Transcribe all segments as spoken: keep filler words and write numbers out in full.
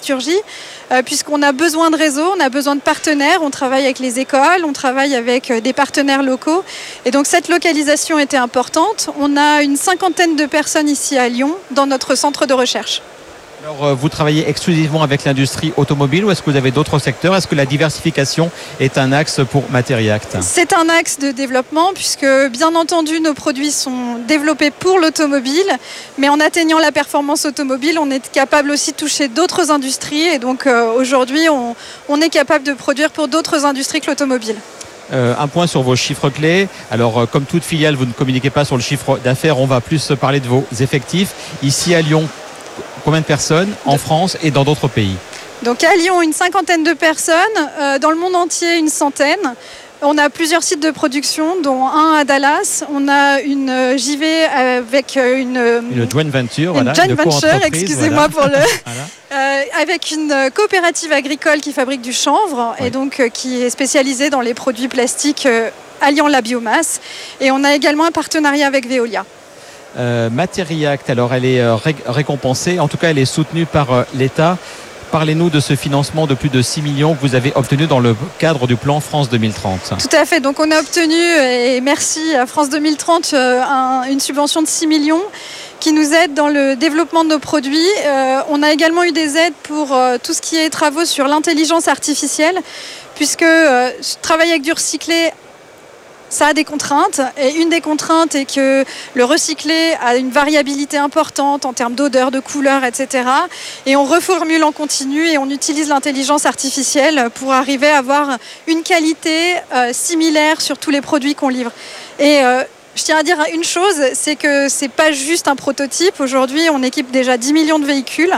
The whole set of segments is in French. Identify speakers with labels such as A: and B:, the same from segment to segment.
A: plasturgie, euh, puisqu'on a besoin de réseaux, on a besoin de partenaires, on travaille avec les écoles, on travaille avec des partenaires locaux. Et donc cette localisation était importante. On a une cinquantaine de personnes ici à Lyon, dans notre centre de recherche.
B: Alors, vous travaillez exclusivement avec l'industrie automobile ou est-ce que vous avez d'autres secteurs ? Est-ce que la diversification est un axe pour Materiact ?
A: C'est un axe de développement puisque, bien entendu, nos produits sont développés pour l'automobile, mais en atteignant la performance automobile, on est capable aussi de toucher d'autres industries et donc euh, aujourd'hui, on, on est capable de produire pour d'autres industries que l'automobile.
B: Euh, un point sur vos chiffres clés. Alors, euh, comme toute filiale, vous ne communiquez pas sur le chiffre d'affaires, on va plus parler de vos effectifs. Ici à Lyon, combien de personnes en France et dans d'autres pays ?
A: Donc à Lyon, une cinquantaine de personnes. Euh, dans le monde entier, une centaine. On a plusieurs sites de production, dont un à Dallas. On a une J V avec une...
B: Une joint venture,
A: une
B: voilà.
A: Joint
B: Une
A: venture, excusez-moi
B: voilà.
A: pour le...
B: Voilà.
A: Euh, avec une coopérative agricole qui fabrique du chanvre oui. et donc euh, qui est spécialisée dans les produits plastiques euh, alliant la biomasse. Et on a également un partenariat avec Veolia.
B: Euh, Materiact, alors elle est euh, ré- récompensée, en tout cas elle est soutenue par euh, l'État. Parlez-nous de ce financement de plus de six millions que vous avez obtenu dans le cadre du plan France deux mille trente.
A: Tout à fait, donc on a obtenu, et merci à France deux mille trente, euh, un, une subvention de six millions qui nous aide dans le développement de nos produits. Euh, on a également eu des aides pour euh, tout ce qui est travaux sur l'intelligence artificielle, puisque euh, travailler avec du recyclé, ça a des contraintes et une des contraintes est que le recyclé a une variabilité importante en termes d'odeur, de couleur, et cetera. Et on reformule en continu et on utilise l'intelligence artificielle pour arriver à avoir une qualité euh, similaire sur tous les produits qu'on livre. Et euh, je tiens à dire une chose, c'est que c'est pas juste un prototype. Aujourd'hui, on équipe déjà dix millions de véhicules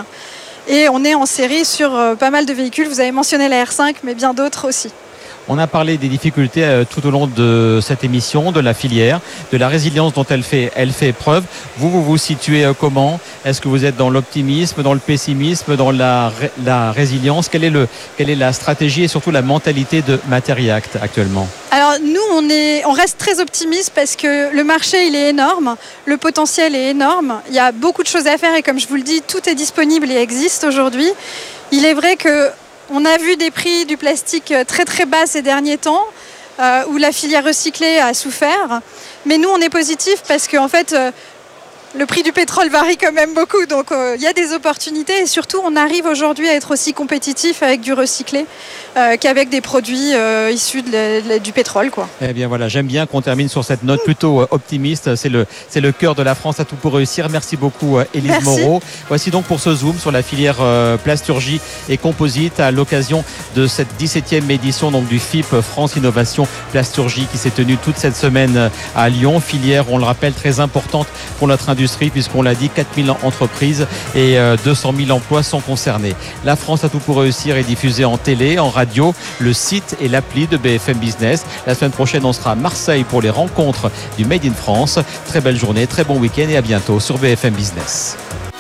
A: et on est en série sur euh, pas mal de véhicules. Vous avez mentionné la R cinq, mais bien d'autres aussi.
B: On a parlé des difficultés euh, tout au long de cette émission, de la filière, de la résilience dont elle fait, elle fait preuve. Vous, vous vous situez euh, comment ? Est-ce que vous êtes dans l'optimisme, dans le pessimisme, dans la, la résilience ? Quelle est, le, quelle est la stratégie et surtout la mentalité de Materiact actuellement ?
A: Alors nous, on, est, on reste très optimiste parce que le marché, il est énorme, le potentiel est énorme. Il y a beaucoup de choses à faire et comme je vous le dis, tout est disponible et existe aujourd'hui. Il est vrai que on a vu des prix du plastique très très bas ces derniers temps, euh, où la filière recyclée a souffert. Mais nous, on est positif parce qu'en fait, euh, le prix du pétrole varie quand même beaucoup. Donc, il euh, y a des opportunités. Et surtout, on arrive aujourd'hui à être aussi compétitif avec du recyclé euh, qu'avec des produits euh, issus de la, de la, du pétrole, quoi.
B: Eh bien voilà, j'aime bien qu'on termine sur cette note plutôt euh, optimiste. C'est le, c'est le cœur de la France à tout pour réussir. Merci beaucoup, euh, Élise
A: Merci.
B: Moreau. Voici donc pour ce zoom sur la filière euh, plasturgie et composite à l'occasion de cette dix-septième édition donc, du F I P France Innovation Plasturgie qui s'est tenue toute cette semaine à Lyon. Filière, on le rappelle, très importante pour notre industrie puisqu'on l'a dit, quatre mille entreprises et euh, deux cent mille emplois sont concernés. La France a tout pour réussir est diffusée en télé, en radio, le site et l'appli de B F M Business. La semaine prochaine, on sera à Marseille pour les rencontres du Made in France. Très belle journée, très bon week-end et à bientôt sur B F M Business.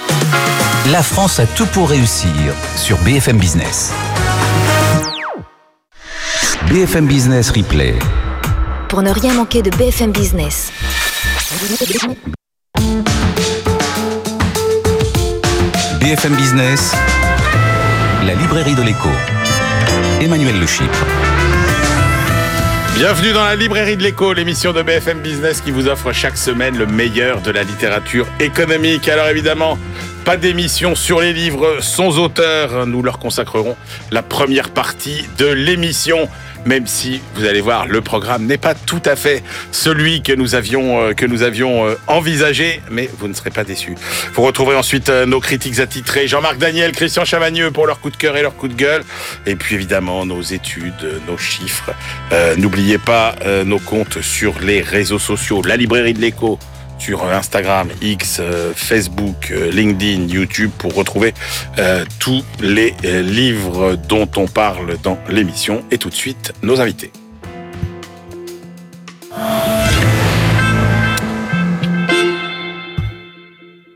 C: La France a tout pour réussir sur B F M Business. B F M Business Replay.
D: Pour ne rien manquer de B F M Business.
C: B F M Business, la librairie de l'écho. Emmanuel Le Chypre.
E: Bienvenue dans la librairie de l'écho, l'émission de B F M Business qui vous offre chaque semaine le meilleur de la littérature économique. Alors évidemment, pas d'émission sur les livres sans auteur. Nous leur consacrerons la première partie de l'émission. Même si, vous allez voir, le programme n'est pas tout à fait celui que nous avions, euh, que nous avions euh, envisagé, mais vous ne serez pas déçus. Vous retrouverez ensuite euh, nos critiques attitrés, Jean-Marc Daniel, Christian Chavagneux pour leur coup de cœur et leur coup de gueule, et puis évidemment nos études, euh, nos chiffres. Euh, n'oubliez pas euh, nos comptes sur les réseaux sociaux, la librairie de l'écho, sur Instagram, X, euh, Facebook, euh, LinkedIn, YouTube pour retrouver euh, tous les euh, livres dont on parle dans l'émission. Et tout de suite, nos invités.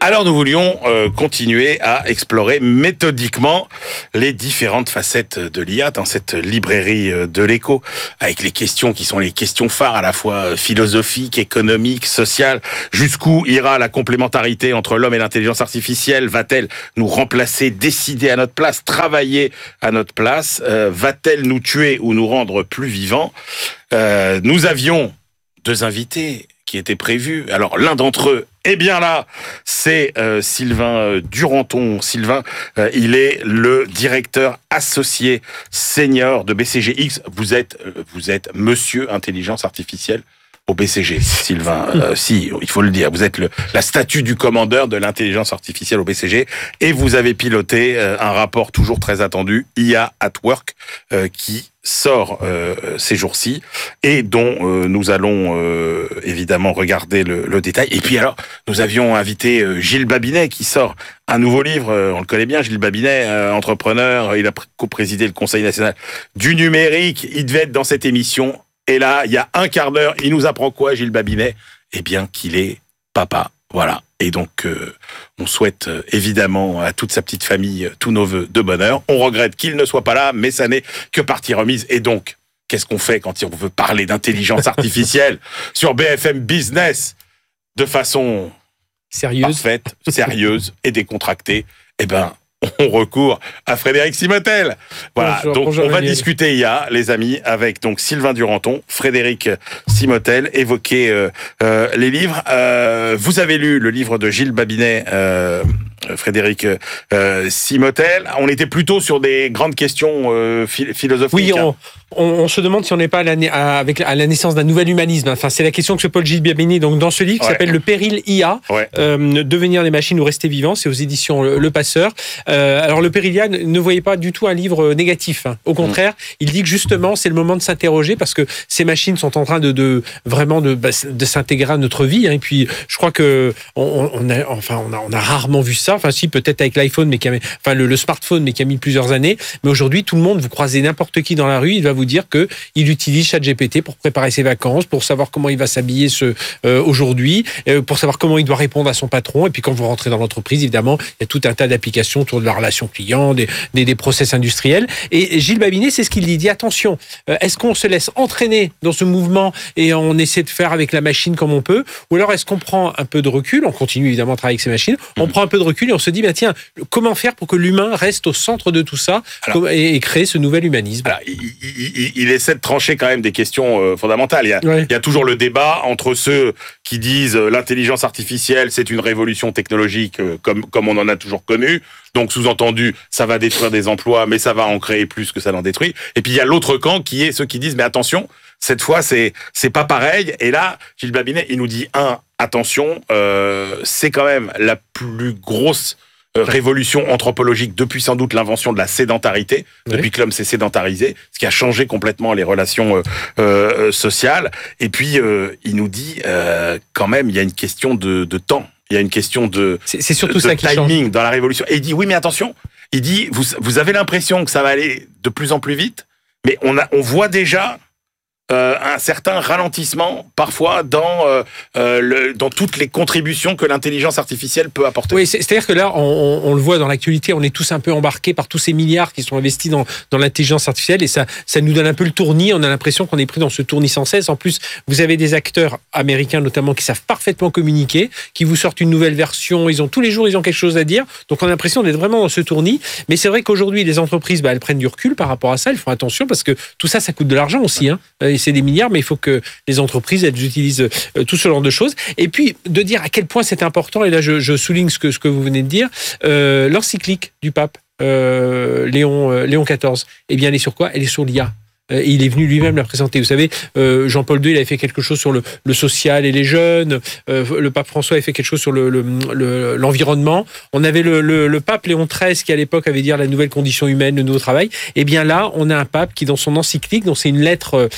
E: Alors nous voulions euh, continuer à explorer méthodiquement les différentes facettes de l'I A dans cette librairie de l'écho, avec les questions qui sont les questions phares à la fois philosophiques, économiques, sociales. Jusqu'où ira la complémentarité entre l'homme et l'intelligence artificielle? Va-t-elle nous remplacer, décider à notre place, travailler à notre place? euh, Va-t-elle nous tuer ou nous rendre plus vivants? euh, Nous avions deux invités qui étaient prévus. Alors l'un d'entre eux est bien là, c'est euh, Sylvain euh, Duranton. Sylvain, euh, il est le directeur associé senior de B C G X. Vous êtes, euh, vous êtes Monsieur Intelligence Artificielle au B C G. Sylvain, euh, si, il faut le dire, vous êtes le, la statue du commandeur de l'intelligence artificielle au B C G et vous avez piloté euh, un rapport toujours très attendu, I A at Work, euh, qui sort euh, ces jours-ci et dont euh, nous allons euh, évidemment regarder le, le détail. Et puis alors, nous avions invité euh, Gilles Babinet qui sort un nouveau livre, euh, on le connaît bien, Gilles Babinet, euh, entrepreneur, il a co-présidé le Conseil national du numérique, il devait être dans cette émission. Et là, il y a un quart d'heure, il nous apprend quoi, Gilles Babinet? Eh bien, qu'il est papa. Voilà. Et donc, euh, on souhaite euh, évidemment à toute sa petite famille euh, tous nos vœux de bonheur. On regrette qu'il ne soit pas là, mais ça n'est que partie remise. Et donc, qu'est-ce qu'on fait quand on veut parler d'intelligence artificielle sur B F M Business de façon
F: sérieuse,
E: parfaite, sérieuse et décontractée? Eh ben, on recourt à Frédéric Simotel. Voilà,
F: bonjour,
E: donc
F: bonjour
E: on va
F: Daniel.
E: discuter I A, les amis, avec donc Sylvain Duranton, Frédéric Simotel, évoquer euh, euh, les livres. Euh, vous avez lu le livre de Gilles Babinet, euh, Frédéric euh, Simotel. On était plutôt sur des grandes questions euh, philosophiques.
F: Oui, on, on, on se demande si on n'est pas à la, à, avec, à la naissance d'un nouvel humanisme. Enfin, c'est la question que se pose Gilles Babinet donc, dans ce livre qui
E: ouais.
F: s'appelle Le péril I A,
E: ouais.
F: euh, devenir des machines ou rester vivants. C'est aux éditions Le, Le Passeur. Euh, alors, Le péril I A, ne voyez pas du tout un livre négatif. Hein. Au contraire, mmh. il dit que justement, c'est le moment de s'interroger parce que ces machines sont en train de, de vraiment de, de s'intégrer à notre vie. Hein. Et puis, je crois que on, on a, enfin, on a, on a rarement vu ça. Enfin, si, peut-être avec l'iPhone, mais qui a, enfin, le, le smartphone, mais qui a mis plusieurs années. Mais aujourd'hui, tout le monde, vous croisez n'importe qui dans la rue, il va vous dire que il utilise ChatGPT pour préparer ses vacances, pour savoir comment il va s'habiller ce, euh, aujourd'hui, euh, pour savoir comment il doit répondre à son patron. Et puis, quand vous rentrez dans l'entreprise, évidemment, il y a tout un tas d'applications autour de la relation client, des, des, des process industriels. Et Gilles Babinet, c'est ce qu'il dit. Il dit, attention, euh, est-ce qu'on se laisse entraîner dans ce mouvement et on essaie de faire avec la machine comme on peut? Ou alors, est-ce qu'on prend un peu de recul? On continue évidemment à travailler avec ces machines. On mmh. prend un peu de recul et on se dit, bah, tiens, comment faire pour que l'humain reste au centre de tout ça alors, et, et créer ce nouvel humanisme?
E: Alors, il, il, il essaie de trancher quand même des questions euh, fondamentales. Il y, a,
F: ouais.
E: il y a toujours le débat entre ceux qui disent euh, l'intelligence artificielle, c'est une révolution technologique euh, comme, comme on en a toujours connu. Donc, sous-entendu, ça va détruire des emplois, mais ça va en créer plus que ça n'en détruit. Et puis, il y a l'autre camp qui est ceux qui disent, mais attention, cette fois, c'est, c'est pas pareil. Et là, Gilles Babinet, il nous dit, un, attention, euh, c'est quand même la plus grosse euh, révolution anthropologique depuis sans doute l'invention de la sédentarité, oui. depuis que l'homme s'est sédentarisé, ce qui a changé complètement les relations euh, euh, sociales. Et puis, euh, il nous dit, euh, quand même, il y a une question de, de temps. Il y a une question de,
F: c'est, c'est surtout
E: de
F: ça qui
E: timing
F: change.
E: Dans la révolution. Et il dit, oui, mais attention, il dit, vous, vous avez l'impression que ça va aller de plus en plus vite, mais on, a, on voit déjà euh, un certain ralentissement, parfois, dans, euh, euh, le, dans toutes les contributions que l'intelligence artificielle peut apporter.
F: Oui, c'est, c'est-à-dire que là, on, on, on le voit dans l'actualité, on est tous un peu embarqués par tous ces milliards qui sont investis dans, dans l'intelligence artificielle, et ça, ça nous donne un peu le tournis. On a l'impression qu'on est pris dans ce tournis sans cesse. En plus, vous avez des acteurs américains, notamment, qui savent parfaitement communiquer, qui vous sortent une nouvelle version. Ils ont tous les jours, ils ont quelque chose à dire. Donc, on a l'impression d'être vraiment dans ce tournis. Mais c'est vrai qu'aujourd'hui, les entreprises, bah, elles prennent du recul par rapport à ça. Elles font attention parce que tout ça, ça coûte de l'argent aussi. Hein. Et c'est des milliards, mais il faut que les entreprises, elles utilisent euh, tout ce genre de choses. Et puis, de dire à quel point c'est important, et là, je, je souligne ce que, ce que vous venez de dire, euh, l'encyclique du pape, euh, Léon, euh, Léon quatorze, eh bien, elle est sur quoi? Elle est sur l'I A. Et il est venu lui-même la présenter. Vous savez, euh, Jean-Paul deux, il avait fait quelque chose sur le, le social et les jeunes. Euh, le pape François avait fait quelque chose sur le, le, le, l'environnement. On avait le, le, le pape Léon treize qui, à l'époque, avait dit la nouvelle condition humaine, le nouveau travail. Et bien là, on a un pape qui, dans son encyclique, donc c'est une lettre... Euh,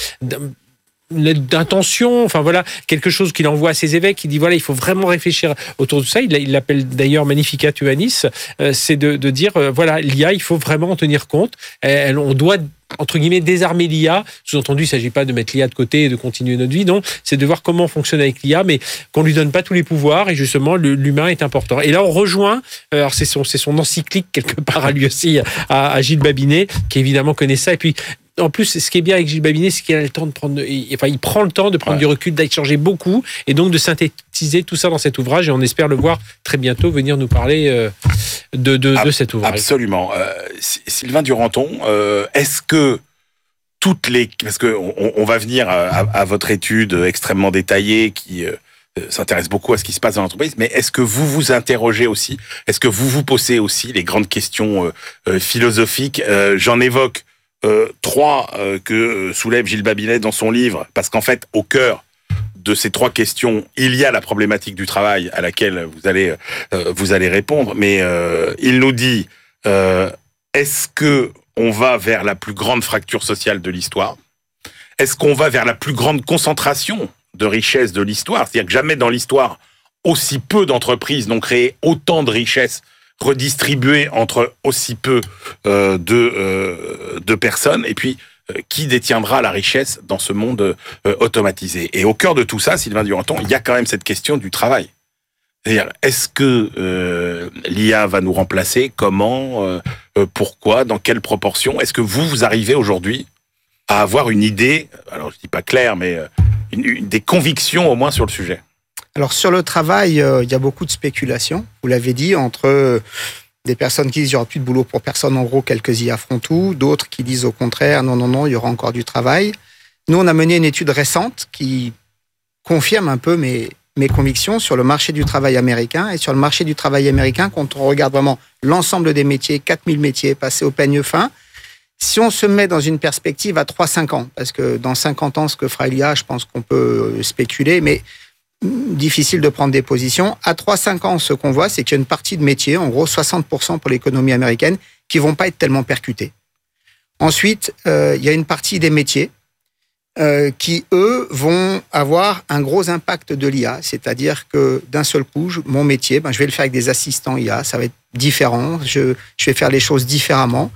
F: une lettre d'intention, enfin voilà, quelque chose qu'il envoie à ses évêques, il dit voilà, il faut vraiment réfléchir autour de ça, il, il l'appelle d'ailleurs Magnificat Humanis, euh, c'est de, de dire, euh, voilà, l'I A, il faut vraiment en tenir compte, elle, on doit entre guillemets, désarmer l'I A. Sous-entendu, il ne s'agit pas de mettre l'I A de côté et de continuer notre vie, non. C'est de voir comment on fonctionne avec l'I A, mais qu'on ne lui donne pas tous les pouvoirs, et justement, le, l'humain est important. Et là, on rejoint, alors c'est son, c'est son encyclique, quelque part, à lui aussi, à, à Gilles Babinet, qui évidemment connaît ça. Et puis, en plus, ce qui est bien avec Gilles Babinet, c'est qu'il a le temps de prendre, il, enfin, il prend le temps de prendre ouais. du recul, d'échanger beaucoup, et donc de synthétiser tout ça dans cet ouvrage. Et on espère le voir très bientôt venir nous parler euh, de, de, de cet ouvrage.
E: Absolument. Euh, Sylvain Duranton, euh, est-ce que toutes les, parce que on, on va venir à, à votre étude extrêmement détaillée qui euh, s'intéresse beaucoup à ce qui se passe dans l'entreprise, mais est-ce que vous vous interrogez aussi, est-ce que vous vous posez aussi les grandes questions euh, euh, philosophiques? euh, J'en évoque Euh, trois euh, que euh, soulève Gilles Babinet dans son livre, parce qu'en fait, au cœur de ces trois questions, il y a la problématique du travail à laquelle vous allez euh, vous allez répondre. Mais euh, il nous dit euh, est-ce que on va vers la plus grande fracture sociale de l'histoire? Est-ce qu'on va vers la plus grande concentration de richesse de l'histoire? C'est-à-dire que jamais dans l'histoire aussi peu d'entreprises n'ont créé autant de richesses redistribué entre aussi peu euh, de, euh, de personnes, et puis euh, qui détiendra la richesse dans ce monde euh, automatisé. Et au cœur de tout ça, Sylvain Duranton, il y a quand même cette question du travail. C'est-à-dire, est-ce que euh, l'I A va nous remplacer? Comment euh, euh, Pourquoi? Dans quelle proportion? Est-ce que vous, vous arrivez aujourd'hui à avoir une idée, alors je dis pas claire, mais euh, une, une, des convictions au moins sur le sujet?
G: Alors sur le travail, euh, il y a beaucoup de spéculation. Vous l'avez dit, entre euh, des personnes qui disent qu'il n'y aura plus de boulot pour personne, en gros, quelques I A feront tout. D'autres qui disent au contraire, non, non, non, il y aura encore du travail. Nous, on a mené une étude récente qui confirme un peu mes, mes convictions sur le marché du travail américain. Et sur le marché du travail américain, quand on regarde vraiment l'ensemble des métiers, quatre mille métiers passés au peigne fin, si on se met dans une perspective à trois à cinq ans, parce que dans cinquante ans, ce que fera l'I A, je pense qu'on peut spéculer, mais difficile de prendre des positions. À trois à cinq ans, ce qu'on voit, c'est qu'il y a une partie de métiers, en gros soixante pour cent pour l'économie américaine, qui vont pas être tellement percutés. Ensuite, euh, il y a une partie des métiers euh, qui, eux, vont avoir un gros impact de l'I A. C'est-à-dire que d'un seul coup, je, mon métier, ben, je vais le faire avec des assistants I A, ça va être différent, je, je vais faire les choses différemment.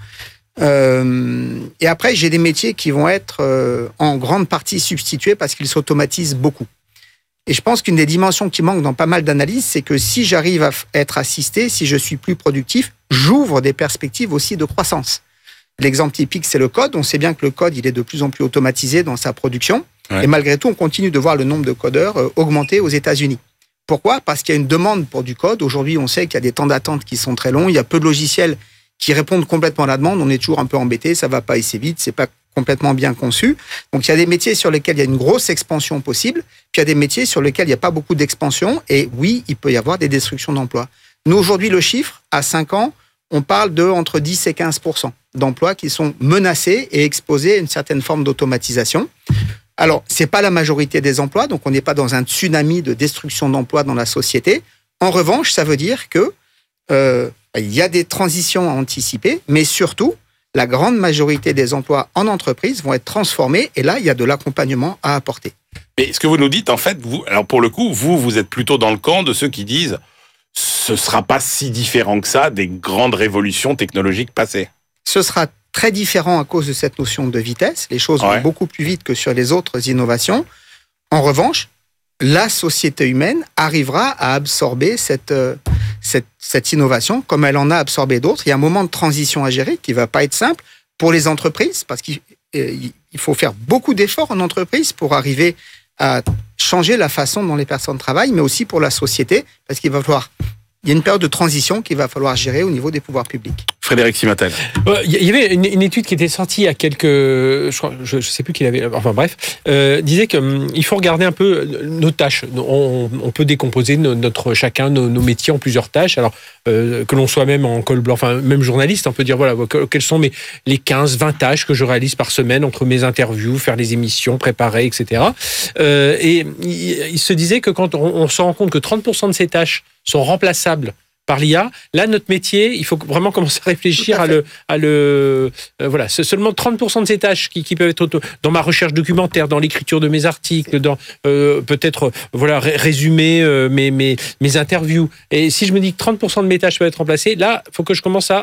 G: Euh, et après, j'ai des métiers qui vont être euh, en grande partie substitués parce qu'ils s'automatisent beaucoup. Et je pense qu'une des dimensions qui manque dans pas mal d'analyses, c'est que si j'arrive à être assisté, si je suis plus productif, j'ouvre des perspectives aussi de croissance. L'exemple typique, c'est le code. On sait bien que le code, il est de plus en plus automatisé dans sa production. Ouais. Et malgré tout, on continue de voir le nombre de codeurs augmenter aux États-Unis. Pourquoi? Parce qu'il y a une demande pour du code. Aujourd'hui, on sait qu'il y a des temps d'attente qui sont très longs. Il y a peu de logiciels qui répondent complètement à la demande. On est toujours un peu embêté. Ça va pas assez vite. C'est pas complètement bien conçu. Donc, il y a des métiers sur lesquels il y a une grosse expansion possible, puis il y a des métiers sur lesquels il n'y a pas beaucoup d'expansion, et oui, il peut y avoir des destructions d'emplois. Nous, aujourd'hui, le chiffre, à cinq ans, on parle de entre dix et quinze pour cent d'emplois qui sont menacés et exposés à une certaine forme d'automatisation. Alors, c'est pas la majorité des emplois, donc on n'est pas dans un tsunami de destruction d'emplois dans la société. En revanche, ça veut dire que euh, il y a des transitions à anticiper, mais surtout, la grande majorité des emplois en entreprise vont être transformés, et là, il y a de l'accompagnement à apporter.
E: Mais ce que vous nous dites, en fait, vous, alors pour le coup, vous, vous êtes plutôt dans le camp de ceux qui disent ce sera pas si différent que ça des grandes révolutions technologiques passées.
G: Ce sera très différent à cause de cette notion de vitesse. Les choses
E: ouais.
G: vont beaucoup plus vite que sur les autres innovations. En revanche, la société humaine arrivera à absorber cette, euh, cette, cette innovation comme elle en a absorbé d'autres. Il y a un moment de transition à gérer qui ne va pas être simple pour les entreprises, parce qu'il il faut faire beaucoup d'efforts en entreprise pour arriver à changer la façon dont les personnes travaillent, mais aussi pour la société, parce qu'il va falloir... Il y a une période de transition qu'il va falloir gérer au niveau des pouvoirs publics.
E: Frédéric Simatel.
F: Il y avait une, une étude qui était sortie il y a quelques, je crois, je, je sais plus qui l'avait, enfin bref, euh, disait que hum, il faut regarder un peu nos tâches. On, on peut décomposer nos, notre chacun nos, nos métiers en plusieurs tâches. Alors euh, que l'on soit même en col blanc, enfin même journaliste, on peut dire voilà quelles sont mes les quinze, vingt tâches que je réalise par semaine entre mes interviews, faire les émissions, préparer, et cetera. Euh, et il, il se disait que quand on, on se rend compte que trente pour cent de ces tâches sont remplaçables par l'I A, là, notre métier, il faut vraiment commencer à réfléchir à, à le... À le euh, voilà, c'est seulement trente pour cent de ces tâches qui, qui peuvent être auto, dans ma recherche documentaire, dans l'écriture de mes articles, dans euh, peut-être voilà, ré, résumer euh, mes, mes, mes interviews. Et si je me dis que trente pour cent de mes tâches peuvent être remplacées, là, il faut que je commence à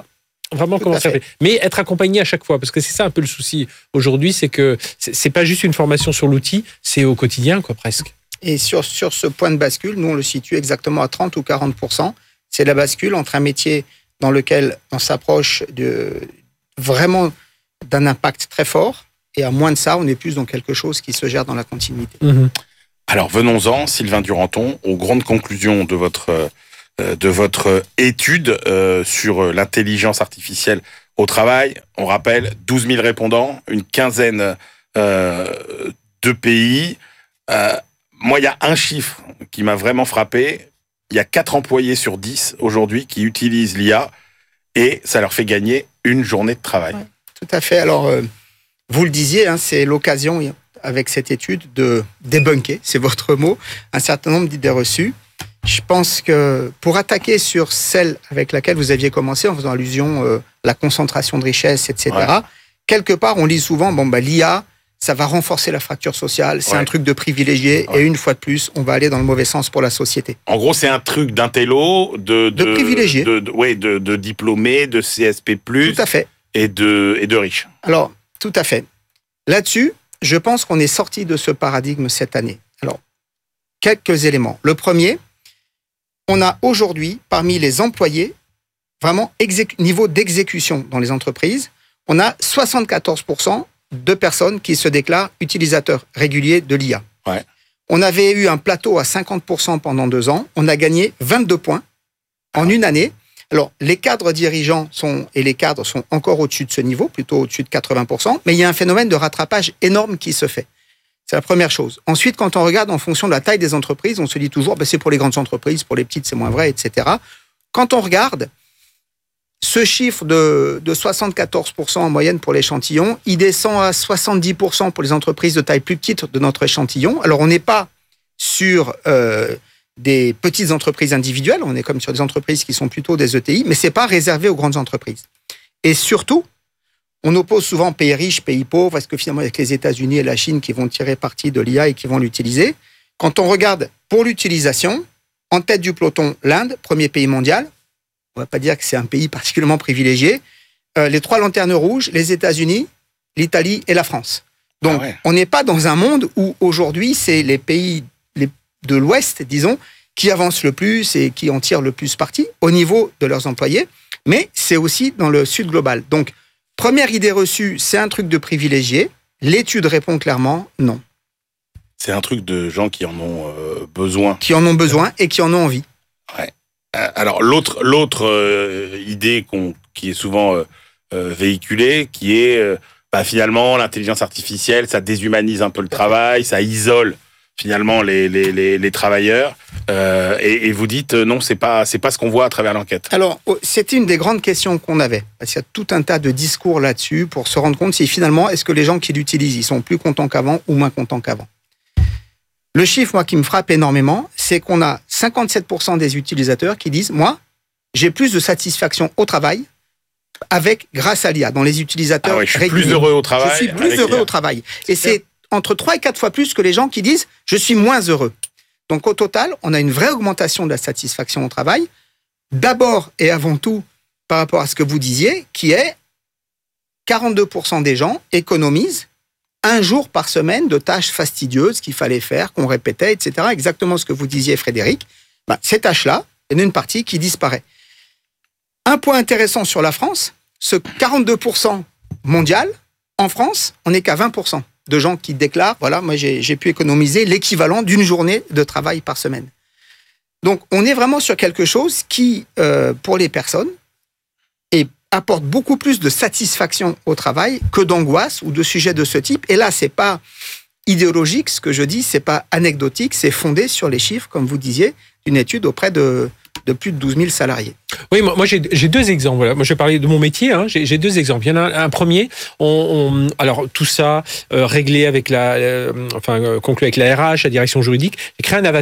F: Vraiment
G: Tout
F: comment
G: à
F: ça
G: fait.
F: fait. Mais être accompagné à chaque fois, parce que c'est ça un peu le souci aujourd'hui, c'est que c'est, c'est pas juste une formation sur l'outil, c'est au quotidien, quoi, presque.
G: Et sur, sur ce point de bascule, nous, on le situe exactement à trente ou quarante pour cent. C'est la bascule entre un métier dans lequel on s'approche de, vraiment d'un impact très fort, et à moins de ça, on est plus dans quelque chose qui se gère dans la continuité.
F: Mmh.
E: Alors venons-en, Sylvain Duranton, aux grandes conclusions de votre, euh, de votre étude euh, sur l'intelligence artificielle au travail. On rappelle douze mille répondants, une quinzaine euh, de pays. Euh, moi, il y a un chiffre qui m'a vraiment frappé. Il y a quatre employés sur dix aujourd'hui qui utilisent l'I A et ça leur fait gagner une journée de travail.
G: Ouais, tout à fait. Alors, euh, vous le disiez, hein, c'est l'occasion, avec cette étude, de débunker, c'est votre mot, un certain nombre d'idées reçues. Je pense que pour attaquer sur celle avec laquelle vous aviez commencé, en faisant allusion à euh, la concentration de richesse, et cetera, ouais. quelque part, on lit souvent, bon, bah, l'I A, ça va renforcer la fracture sociale, c'est ouais. un truc de privilégié, ouais. et une fois de plus, on va aller dans le mauvais sens pour la société.
E: En gros, c'est un truc d'intello, de...
G: De, de privilégié.
E: De, de, ouais, de, de diplômé, de C S P plus,
G: tout à fait.
E: Et de, et de riches.
G: Alors, tout à fait. Là-dessus, je pense qu'on est sorti de ce paradigme cette année. Alors, quelques éléments. Le premier, on a aujourd'hui, parmi les employés, vraiment exécu- niveau d'exécution dans les entreprises, on a soixante-quatorze pour cent de personnes qui se déclarent utilisateurs réguliers de l'I A.
E: Ouais.
G: On avait eu un plateau à cinquante pour cent pendant deux ans. On a gagné vingt-deux points en une année. Alors, les cadres dirigeants sont, et les cadres sont encore au-dessus de ce niveau, plutôt au-dessus de quatre-vingts pour cent, mais il y a un phénomène de rattrapage énorme qui se fait. C'est la première chose. Ensuite, quand on regarde en fonction de la taille des entreprises, on se dit toujours, ben, c'est pour les grandes entreprises, pour les petites, c'est moins vrai, et cetera. Quand on regarde ce chiffre de, de soixante-quatorze pour cent en moyenne pour l'échantillon, il descend à soixante-dix pour cent pour les entreprises de taille plus petite de notre échantillon. Alors, on n'est pas sur euh, des petites entreprises individuelles, on est comme sur des entreprises qui sont plutôt des E T I, mais ce n'est pas réservé aux grandes entreprises. Et surtout, on oppose souvent pays riches, pays pauvres, parce que finalement, il y a que les États-Unis et la Chine qui vont tirer parti de l'I A et qui vont l'utiliser. Quand on regarde pour l'utilisation, en tête du peloton, l'Inde, premier pays mondial. On ne va pas dire que c'est un pays particulièrement privilégié. Euh, les trois lanternes rouges, les États-Unis, l'Italie et la France. Donc, ah ouais. on n'est pas dans un monde où aujourd'hui, c'est les pays les, de l'Ouest, disons, qui avancent le plus et qui en tirent le plus parti au niveau de leurs employés, mais c'est aussi dans le Sud global. Donc, première idée reçue, c'est un truc de privilégié. L'étude répond clairement non.
E: C'est un truc de gens qui en ont euh, besoin.
G: Qui en ont besoin et qui en ont envie.
E: Ouais. Alors, l'autre, l'autre euh, idée qu'on, qui est souvent euh, euh, véhiculée, qui est euh, bah, finalement l'intelligence artificielle, ça déshumanise un peu le travail, ça isole finalement les, les, les, les travailleurs. Euh, et, et vous dites euh, non, c'est pas, c'est pas ce qu'on voit à travers l'enquête.
G: Alors, c'était une des grandes questions qu'on avait. Parce qu'il y a tout un tas de discours là-dessus pour se rendre compte si finalement, est-ce que les gens qui l'utilisent, ils sont plus contents qu'avant ou moins contents qu'avant. Le chiffre, moi, qui me frappe énormément, c'est qu'on a cinquante-sept pour cent des utilisateurs qui disent « Moi, j'ai plus de satisfaction au travail avec grâce à l'I A. » Dans les utilisateurs
E: ah ouais, je suis
G: réguliers.
E: plus heureux au travail.
G: Je suis plus heureux au travail. Et c'est entre trois et quatre fois plus que les gens qui disent « Je suis moins heureux. » Donc, au total, on a une vraie augmentation de la satisfaction au travail. D'abord et avant tout, par rapport à ce que vous disiez, qui est quarante-deux pour cent des gens économisent un jour par semaine de tâches fastidieuses qu'il fallait faire, qu'on répétait, et cetera. Exactement ce que vous disiez, Frédéric. Ben, ces tâches-là, il y en a une partie qui disparaît. Un point intéressant sur la France, ce quarante-deux pour cent mondial, en France, on n'est qu'à vingt pour cent de gens qui déclarent, voilà, moi j'ai, j'ai pu économiser l'équivalent d'une journée de travail par semaine. Donc, on est vraiment sur quelque chose qui, euh, pour les personnes, est apporte beaucoup plus de satisfaction au travail que d'angoisse ou de sujets de ce type. Et là, c'est pas idéologique, ce que je dis, c'est pas anecdotique, c'est fondé sur les chiffres, comme vous disiez, d'une étude auprès de, de plus de douze mille salariés.
F: Oui, moi, moi j'ai, j'ai deux exemples. Voilà. Moi, je vais parler de mon métier. Hein. J'ai, j'ai deux exemples. Il y en a un, un premier. On, on, alors, tout ça euh, réglé avec la, euh, enfin, euh, conclu avec la R H, la direction juridique. J'ai créé un avatar.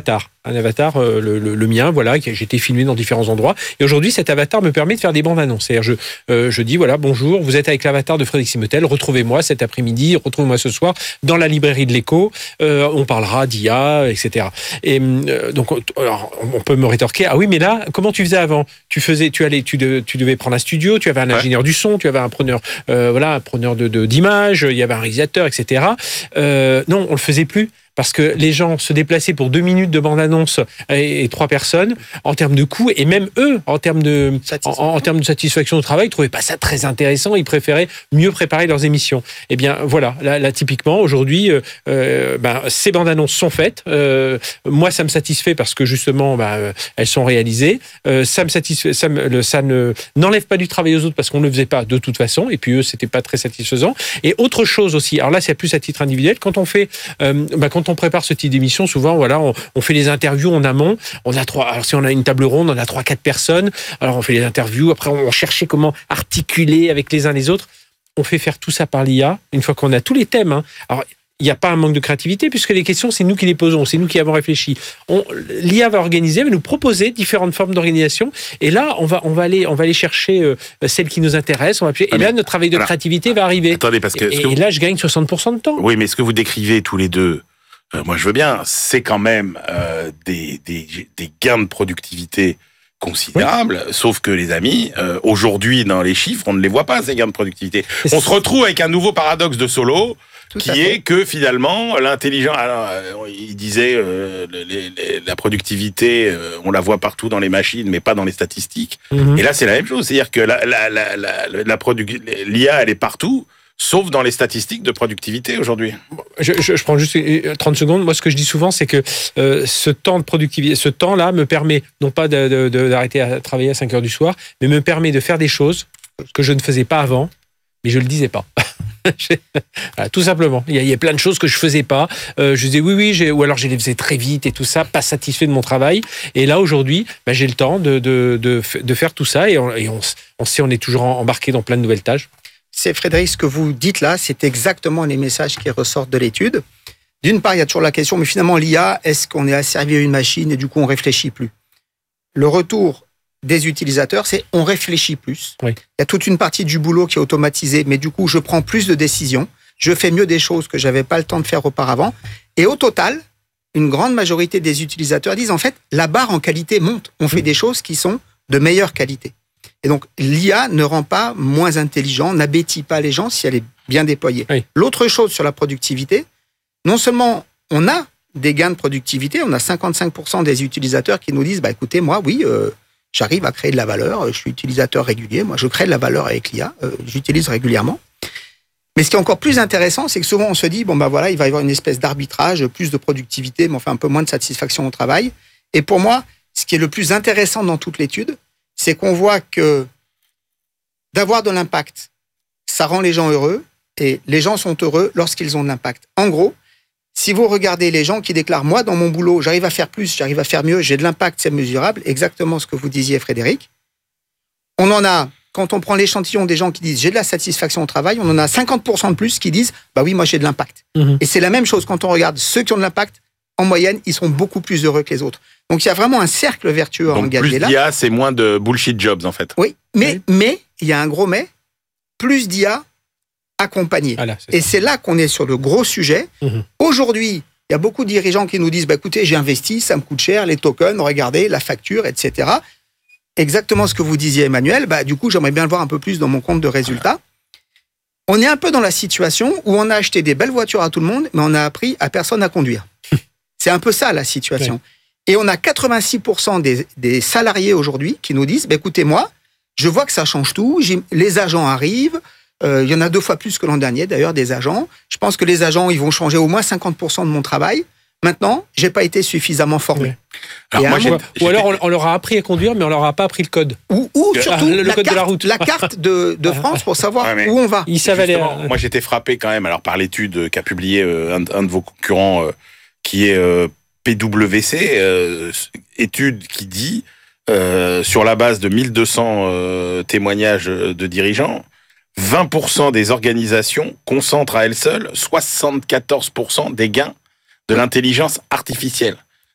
F: un avatar, euh, le, le, le mien, voilà, qui j'ai été filmé dans différents endroits. Et aujourd'hui, cet avatar me permet de faire des bandes annonces. C'est-à-dire, je, euh, je dis, voilà, bonjour, vous êtes avec l'avatar de Frédéric Simetel, retrouvez-moi cet après-midi, retrouvez-moi ce soir dans la librairie de l'Écho, euh, on parlera d'I A, et cetera. Et euh, donc, alors, on peut me rétorquer, ah oui, mais là, comment tu faisais avant ? Tu faisais, tu allais, tu, de, tu devais prendre un studio, tu avais un ingénieur ouais. du son, tu avais un preneur, euh, voilà, un preneur de, de, d'images, il y avait un réalisateur, et cetera. Euh, non, on le faisait plus. Parce que les gens se déplaçaient pour deux minutes de bande-annonce et, et trois personnes, en termes de coûts, et même eux, en termes de, en, en termes de satisfaction au travail, ils trouvaient pas ça très intéressant, ils préféraient mieux préparer leurs émissions. Eh bien, voilà, là, là typiquement, aujourd'hui, euh, ben, ces bandes-annonces sont faites. Euh, moi, ça me satisfait parce que, justement, ben, elles sont réalisées. Euh, ça me satisfait, ça, me, ça ne, n'enlève pas du travail aux autres parce qu'on ne le faisait pas de toute façon, et puis eux, c'était pas très satisfaisant. Et autre chose aussi, alors là, c'est plus à titre individuel, quand on fait, euh, ben, quand Quand on prépare ce type d'émission, souvent, voilà, on, on fait les interviews en amont. On a trois. Alors, si on a une table ronde, on a trois, quatre personnes. Alors, on fait les interviews. Après, on cherchait comment articuler avec les uns les autres. On fait faire tout ça par l'I A. Une fois qu'on a tous les thèmes. Hein. Alors, il n'y a pas un manque de créativité puisque les questions, c'est nous qui les posons, c'est nous qui avons réfléchi. On, l'I A va organiser, va nous proposer différentes formes d'organisation. Et là, on va, on va aller, on va aller chercher euh, celles qui nous intéressent. On va, et ah là, notre travail de alors, créativité va arriver.
E: Attendez, parce que
F: et,
E: que
F: et
E: vous...
F: là, je gagne soixante pour cent de temps.
E: Oui, mais ce que vous décrivez tous les deux. Euh, moi, je veux bien. C'est quand même euh, des, des, des gains de productivité considérables. Oui. Sauf que, les amis, euh, aujourd'hui, dans les chiffres, on ne les voit pas, ces gains de productivité. On se retrouve avec un nouveau paradoxe de Solow, Tout qui est que, finalement, l'intelligence... Alors, il disait, euh, les, les, la productivité, euh, on la voit partout dans les machines, mais pas dans les statistiques. Mm-hmm. Et là, c'est la même chose. C'est-à-dire que la, la, la, la, la produ- l'I A, elle est partout, sauf dans les statistiques de productivité aujourd'hui.
F: Je, je, je prends juste trente secondes. Moi, ce que je dis souvent, c'est que euh, ce temps de productivité, ce temps-là me permet, non pas de, de, de, d'arrêter à travailler à cinq heures du soir, mais me permet de faire des choses que je ne faisais pas avant, mais je ne le disais pas. Voilà, tout simplement. Il y, a, il y a plein de choses que je faisais pas. Euh, je disais oui, oui, j'ai, ou alors je les faisais très vite et tout ça, pas satisfait de mon travail. Et là, aujourd'hui, ben, j'ai le temps de, de, de, de faire tout ça et on, et on, on sait, on est toujours embarqué dans plein de nouvelles tâches.
G: C'est Frédéric, ce que vous dites là, c'est exactement les messages qui ressortent de l'étude. D'une part, il y a toujours la question, mais finalement, l'I A, est-ce qu'on est asservi à une machine et du coup, on réfléchit plus ? Le retour des utilisateurs, c'est on réfléchit plus. Oui. Il y a toute une partie du boulot qui est automatisée, mais du coup, je prends plus de décisions, je fais mieux des choses que j'avais pas le temps de faire auparavant. Et au total, une grande majorité des utilisateurs disent, en fait, la barre en qualité monte. On fait des choses qui sont de meilleure qualité. Et donc, l'I A ne rend pas moins intelligent, n'abétit pas les gens si elle est bien déployée. Oui. L'autre chose sur la productivité, non seulement on a des gains de productivité, on a cinquante-cinq pour cent des utilisateurs qui nous disent, bah écoutez, moi, oui, euh, j'arrive à créer de la valeur, je suis utilisateur régulier, moi je crée de la valeur avec l'I A, euh, j'utilise régulièrement. Mais ce qui est encore plus intéressant, c'est que souvent on se dit, bon bah voilà, il va y avoir une espèce d'arbitrage, plus de productivité, mais enfin un peu moins de satisfaction au travail. Et pour moi, ce qui est le plus intéressant dans toute l'étude, c'est qu'on voit que d'avoir de l'impact, ça rend les gens heureux, et les gens sont heureux lorsqu'ils ont de l'impact. En gros, si vous regardez les gens qui déclarent « moi, dans mon boulot, j'arrive à faire plus, j'arrive à faire mieux, j'ai de l'impact, c'est mesurable », exactement ce que vous disiez, Frédéric. On en a, quand on prend l'échantillon des gens qui disent « j'ai de la satisfaction au travail », on en a cinquante pour cent de plus qui disent « bah oui, moi j'ai de l'impact mmh. ». Et c'est la même chose quand on regarde ceux qui ont de l'impact, en moyenne, ils sont beaucoup plus heureux que les autres. Donc il y a vraiment un cercle vertueux à engager là.
E: Plus d'I A, c'est moins de bullshit jobs en fait.
G: Oui, mais oui. mais il y a un gros mais, plus d'I A accompagné. Ah là, c'est Et ça. C'est là qu'on est sur le gros sujet. Mmh. Aujourd'hui, il y a beaucoup de dirigeants qui nous disent bah, écoutez, j'ai investi, ça me coûte cher, les tokens, regardez, la facture, et cetera. Exactement ce que vous disiez, Emmanuel. Bah, du coup, j'aimerais bien le voir un peu plus dans mon compte de résultats. Voilà. On est un peu dans la situation où on a acheté des belles voitures à tout le monde, mais on a appris à personne à conduire. C'est un peu ça la situation. Ouais. Et on a quatre-vingt-six pour cent des, des salariés aujourd'hui qui nous disent bah, écoutez, moi, je vois que ça change tout, j'ai, les agents arrivent. Euh, il y en a deux fois plus que l'an dernier, d'ailleurs, des agents. Je pense que les agents, ils vont changer au moins cinquante pour cent de mon travail. Maintenant, j'ai pas été suffisamment formé. Oui.
F: Alors moi, j'ai, ou, j'ai... ou alors, on, on leur a appris à conduire, mais on leur a pas appris le code.
G: Ou, ou surtout,
F: le, le
G: la,
F: code
G: carte,
F: de la, route.
G: la carte de, de France pour savoir ouais, où on va.
F: Ils savent aller.
E: Moi, j'étais frappé quand même alors par l'étude qu'a publiée euh, un, un de vos concurrents, euh, qui est euh, P W C, euh, étude qui dit, euh, sur la base de mille deux cents euh, témoignages de dirigeants, vingt pour cent des organisations concentrent à elles seules soixante-quatorze pour cent des gains de l'intelligence artificielle.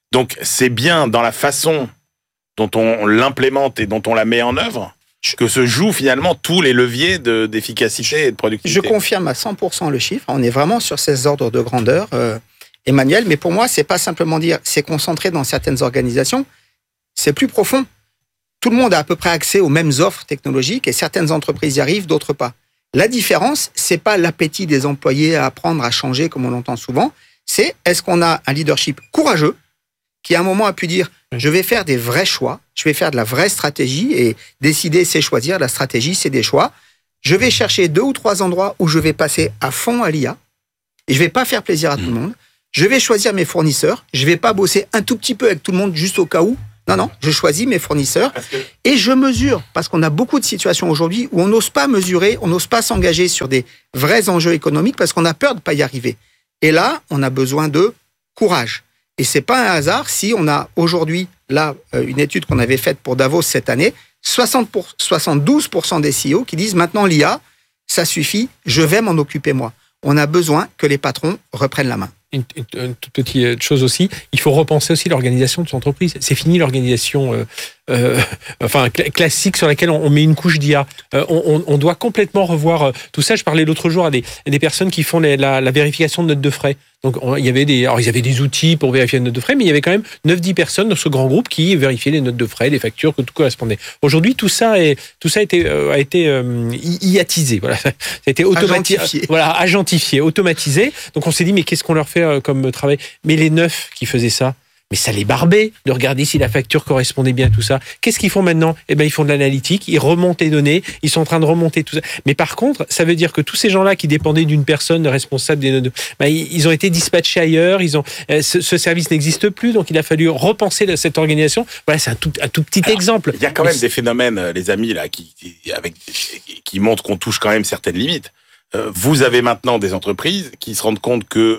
E: Donc, c'est bien dans la façon dont on l'implémente et dont on la met en œuvre que se jouent finalement tous les leviers de, d'efficacité et de productivité.
G: Je confirme à cent pour cent le chiffre. On est vraiment sur ces ordres de grandeur, euh, Emmanuel. Mais pour moi, c'est pas simplement dire c'est concentré dans certaines organisations. C'est plus profond. Tout le monde a à peu près accès aux mêmes offres technologiques et certaines entreprises y arrivent, d'autres pas. La différence, c'est pas l'appétit des employés à apprendre, à changer, comme on l'entend souvent. C'est est-ce qu'on a un leadership courageux qui, à un moment, a pu dire je vais faire des vrais choix, je vais faire de la vraie stratégie et décider, c'est choisir. La stratégie, c'est des choix. Je vais chercher deux ou trois endroits où je vais passer à fond à l'I A et je vais pas faire plaisir à tout le monde. Je vais choisir mes fournisseurs. Je vais pas bosser un tout petit peu avec tout le monde juste au cas où. Non, non, je choisis mes fournisseurs et je mesure, parce qu'on a beaucoup de situations aujourd'hui où on n'ose pas mesurer, on n'ose pas s'engager sur des vrais enjeux économiques parce qu'on a peur de ne pas y arriver. Et là, on a besoin de courage. Et c'est pas un hasard si on a aujourd'hui, là, une étude qu'on avait faite pour Davos cette année, soixante pour, soixante-douze pour cent des C E O qui disent maintenant l'I A, ça suffit, je vais m'en occuper moi. On a besoin que les patrons reprennent la main.
F: Une, une, une toute petite chose aussi, il faut repenser aussi l'organisation de son entreprise. C'est fini l'organisation euh, euh, enfin cl- classique sur laquelle on, on met une couche d'I A. Euh, on, on doit complètement revoir euh, tout ça. Je parlais l'autre jour à des, à des personnes qui font les, la, la vérification de notes de frais. Donc on, il y avait des, alors il y avait des outils pour vérifier les notes de frais, mais il y avait quand même neuf dix personnes dans ce grand groupe qui vérifiaient les notes de frais, les factures, que tout correspondait. Aujourd'hui, tout ça est, tout ça a été, euh, a été euh, iatisé. Voilà, ça a été automatisé, voilà, agentifié, automatisé. Donc on s'est dit mais qu'est-ce qu'on leur fait comme travail? Mais les neufs qui faisaient ça, mais ça les barbait de regarder si la facture correspondait bien à tout ça. Qu'est-ce qu'ils font maintenant? Eh ben, ils font de l'analytique, ils remontent les données, ils sont en train de remonter tout ça. Mais par contre, ça veut dire que tous ces gens-là qui dépendaient d'une personne responsable des notes, ben, ils ont été dispatchés ailleurs, ils ont, ce, ce service n'existe plus, donc il a fallu repenser cette organisation. Voilà, c'est un tout, un tout petit Alors, exemple.
E: Il y a quand même Mais des phénomènes, les amis, là, qui, qui, avec, qui montrent qu'on touche quand même certaines limites. Euh, vous avez maintenant des entreprises qui se rendent compte que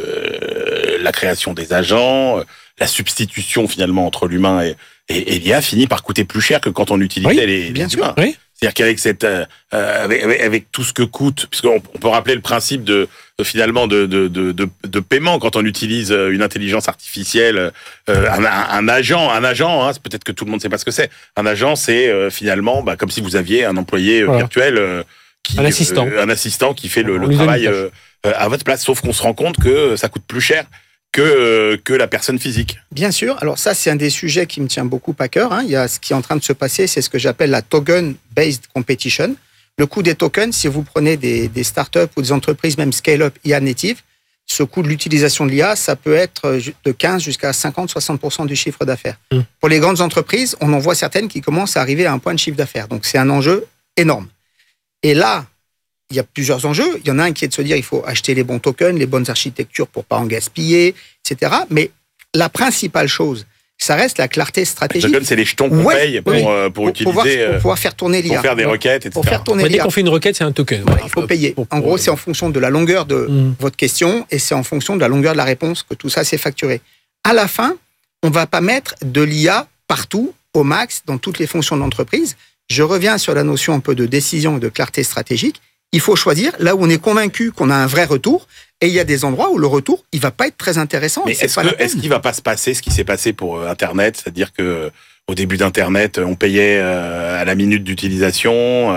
E: euh, la création des agents, la substitution finalement entre l'humain et, et, et l'I A finit par coûter plus cher que quand on utilisait
F: oui,
E: les,
F: bien
E: les
F: sûr,
E: humains.
F: Oui.
E: C'est-à-dire qu'avec cette, euh, avec, avec tout ce que coûte, puisqu'on on peut rappeler le principe de, de finalement de, de, de, de, de paiement quand on utilise une intelligence artificielle, euh, un, un agent, un agent, hein, peut-être que tout le monde ne sait pas ce que c'est. Un agent, c'est euh, finalement bah, comme si vous aviez un employé voilà. virtuel. Euh, Qui,
F: un assistant,
E: euh, un assistant qui fait le, le travail euh, à votre place. Sauf qu'on se rend compte que ça coûte plus cher que euh, que la personne physique.
G: Bien sûr. Alors ça, c'est un des sujets qui me tient beaucoup à cœur. Hein. Il y a ce qui est en train de se passer, c'est ce que j'appelle la token-based competition. Le coût des tokens, si vous prenez des, des startups ou des entreprises, même scale-up I A native, ce coût de l'utilisation de l'I A, ça peut être de quinze jusqu'à cinquante à soixante pour cent du chiffre d'affaires. Mmh. Pour les grandes entreprises, on en voit certaines qui commencent à arriver à un point de chiffre d'affaires. Donc c'est un enjeu énorme. Et là, il y a plusieurs enjeux. Il y en a un qui est de se dire il faut acheter les bons tokens, les bonnes architectures pour pas en gaspiller, et cetera. Mais la principale chose, ça reste la clarté stratégique.
E: Les tokens, c'est les jetons qu'on ouais, paye pour, oui, pour, pour utiliser,
G: pouvoir, pour pouvoir faire tourner l'I A.
E: Pour faire des requêtes, et cetera.
G: Pour faire tourner l'I A.
F: Dès qu'on fait une requête, c'est un token.
G: Ouais, il faut payer. Pour, pour, en gros, c'est en fonction de la longueur de mmh. votre question et c'est en fonction de la longueur de la réponse que tout ça s'est facturé. À la fin, on va pas mettre de l'I A partout, au max, dans toutes les fonctions de l'entreprise. Je reviens sur la notion un peu de décision et de clarté stratégique. Il faut choisir là où on est convaincu qu'on a un vrai retour. Et il y a des endroits où le retour, il va pas être très intéressant.
E: Mais est-ce, que, est-ce qu'il va pas se passer ce qui s'est passé pour Internet, c'est-à-dire que au début d'Internet, on payait à la minute d'utilisation.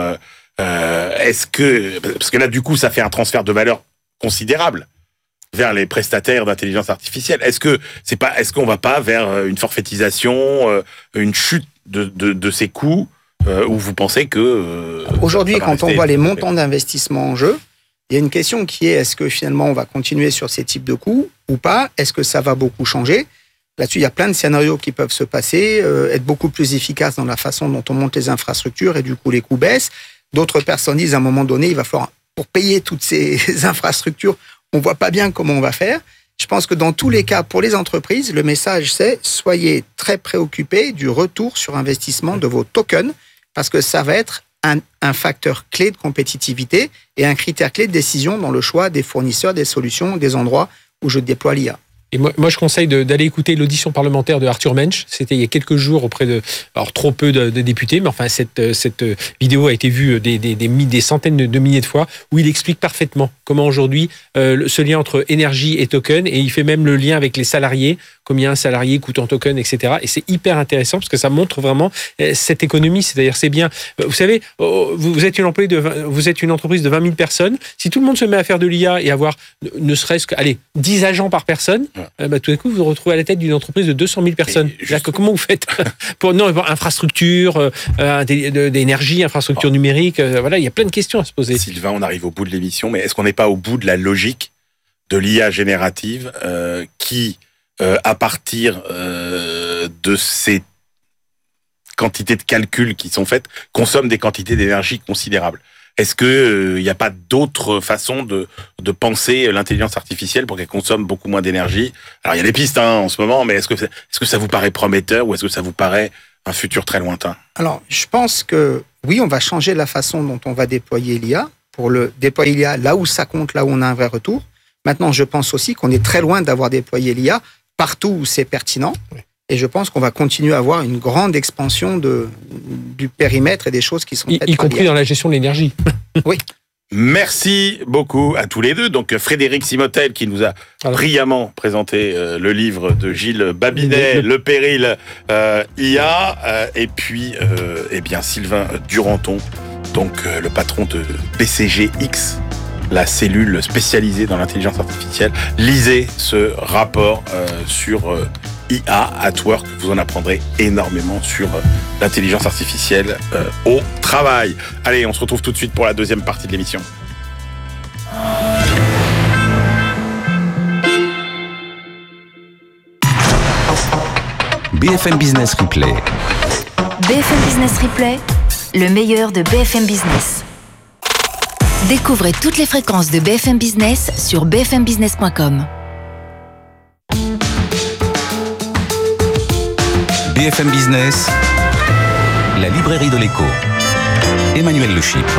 E: Euh, est-ce que parce que là, du coup, ça fait un transfert de valeur considérable vers les prestataires d'intelligence artificielle. Est-ce que c'est pas, est-ce qu'on va pas vers une forfaitisation, une chute de, de, de ces coûts? Euh, où vous pensez que... Euh,
G: Aujourd'hui, quand on voit les montants d'investissement en jeu, il y a une question qui est, est-ce que finalement on va continuer sur ces types de coûts ou pas? Est-ce que ça va beaucoup changer? Là-dessus, il y a plein de scénarios qui peuvent se passer, euh, être beaucoup plus efficace dans la façon dont on monte les infrastructures et du coup les coûts baissent. D'autres personnes disent à un moment donné, il va falloir, pour payer toutes ces infrastructures, on ne voit pas bien comment on va faire. Je pense que dans tous les cas, pour les entreprises, le message c'est, soyez très préoccupés du retour sur investissement de vos tokens, parce que ça va être un, un facteur clé de compétitivité et un critère clé de décision dans le choix des fournisseurs, des solutions, des endroits où je déploie l'I A.
F: Et moi, moi je conseille de, d'aller écouter l'audition parlementaire de Arthur Mensch. C'était il y a quelques jours auprès de, alors trop peu de, de députés, mais enfin cette, cette vidéo a été vue des, des, des, des centaines de milliers de fois, où il explique parfaitement comment aujourd'hui euh, ce lien entre énergie et token, et il fait même le lien avec les salariés, combien un salarié coûte en token, et cetera. Et c'est hyper intéressant parce que ça montre vraiment cette économie. C'est-à-dire, c'est bien. Vous savez, vous êtes une employée de, vous êtes une entreprise de vingt mille personnes. Si tout le monde se met à faire de l'I A et avoir ne serait-ce que, allez, dix agents par personne, ouais. bah, tout d'un coup, vous vous retrouvez à la tête d'une entreprise de deux cent mille personnes. Juste... Comment vous faites pour non infrastructure, euh, d'énergie, infrastructure oh. numérique. Euh, voilà, il y a plein de questions à se poser.
E: Sylvain, on arrive au bout de l'émission, mais est-ce qu'on n'est pas au bout de la logique de l'I A générative euh, qui Euh, à partir euh, de ces quantités de calculs qui sont faites, consomme des quantités d'énergie considérables. Est-ce qu'il n'y euh, a pas d'autre façon de, de penser l'intelligence artificielle pour qu'elle consomme beaucoup moins d'énergie? Alors, il y a des pistes hein, en ce moment, mais est-ce que, est-ce que ça vous paraît prometteur ou est-ce que ça vous paraît un futur très lointain?
G: Alors, je pense que oui, on va changer la façon dont on va déployer l'I A pour le déployer l'I A là où ça compte, là où on a un vrai retour. Maintenant, je pense aussi qu'on est très loin d'avoir déployé l'I A partout où c'est pertinent. Et je pense qu'on va continuer à avoir une grande expansion de, du périmètre et des choses qui sont faites.
F: Y, y compris dans la gestion de l'énergie.
G: Oui.
E: Merci beaucoup à tous les deux. Donc Frédéric Simotel qui nous a Alors. brillamment présenté euh, le livre de Gilles Babinet, Le, le péril euh, I A, euh, et puis euh, eh bien Sylvain Duranton, donc euh, le patron de B C G X, la cellule spécialisée dans l'intelligence artificielle. Lisez ce rapport euh, sur euh, I A at Work. Vous en apprendrez énormément sur euh, l'intelligence artificielle euh, au travail. Allez, on se retrouve tout de suite pour la deuxième partie de l'émission.
C: B F M Business Replay.
D: B F M Business Replay, le meilleur de B F M Business. Découvrez toutes les fréquences de B F M Business sur b f m business point com.
C: B F M Business, la librairie de l'écho. Emmanuel Le Chypre.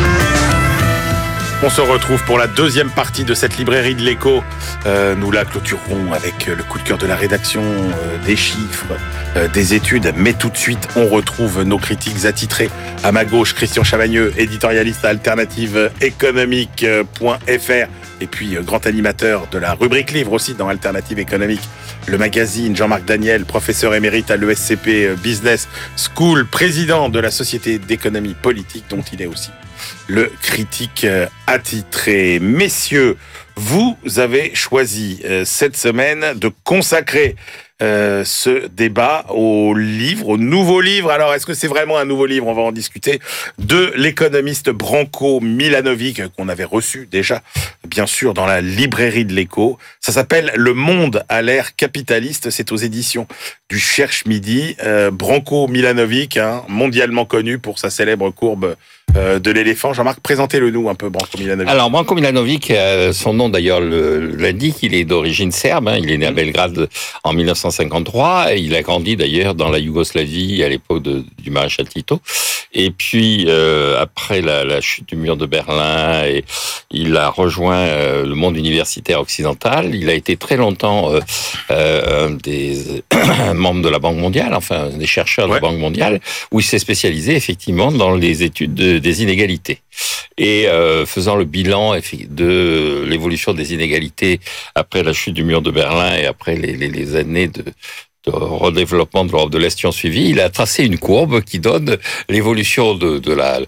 E: On se retrouve pour la deuxième partie de cette librairie de l'écho. Euh, nous la clôturerons avec le coup de cœur de la rédaction, euh, des chiffres, euh, des études. Mais tout de suite, on retrouve nos critiques attitrés. À ma gauche, Christian Chavagneux, éditorialiste à alternative économique point f r. Et puis, euh, grand animateur de la rubrique livre aussi dans Alternative économique, le magazine. Jean-Marc Daniel, professeur émérite à l'E S C P Business School, président de la Société d'économie politique, dont il est aussi le critique attitré. Messieurs, vous avez choisi euh, cette semaine de consacrer euh, ce débat au livre, au nouveau livre. Alors, est-ce que c'est vraiment un nouveau livre? On va en discuter. De l'économiste Branko Milanovic, qu'on avait reçu déjà, bien sûr, dans la librairie de l'écho. Ça s'appelle « Le monde à l'ère capitaliste ». C'est aux éditions du Cherche Midi. Euh, Branko Milanovic, hein, mondialement connu pour sa célèbre courbe Euh, de l'éléphant. Jean-Marc, présentez-le nous un peu, Branko Milanovic.
H: Alors, Branko Milanovic, euh, son nom d'ailleurs le, l'indique, il est d'origine serbe, hein, il est né à Belgrade en mille neuf cent cinquante-trois, et il a grandi d'ailleurs dans la Yougoslavie à l'époque de, du maréchal Tito. Et puis, euh, après la, la chute du mur de Berlin, et il a rejoint euh, le monde universitaire occidental. Il a été très longtemps euh, euh, un des membres de la Banque mondiale, enfin des chercheurs de ouais. la Banque mondiale, où il s'est spécialisé effectivement dans les études de des inégalités et euh, faisant le bilan de l'évolution des inégalités après la chute du mur de Berlin et après les, les, les années de, de redéveloppement de l'Europe de l'Est qui ont suivi, il a tracé une courbe qui donne l'évolution de, de la,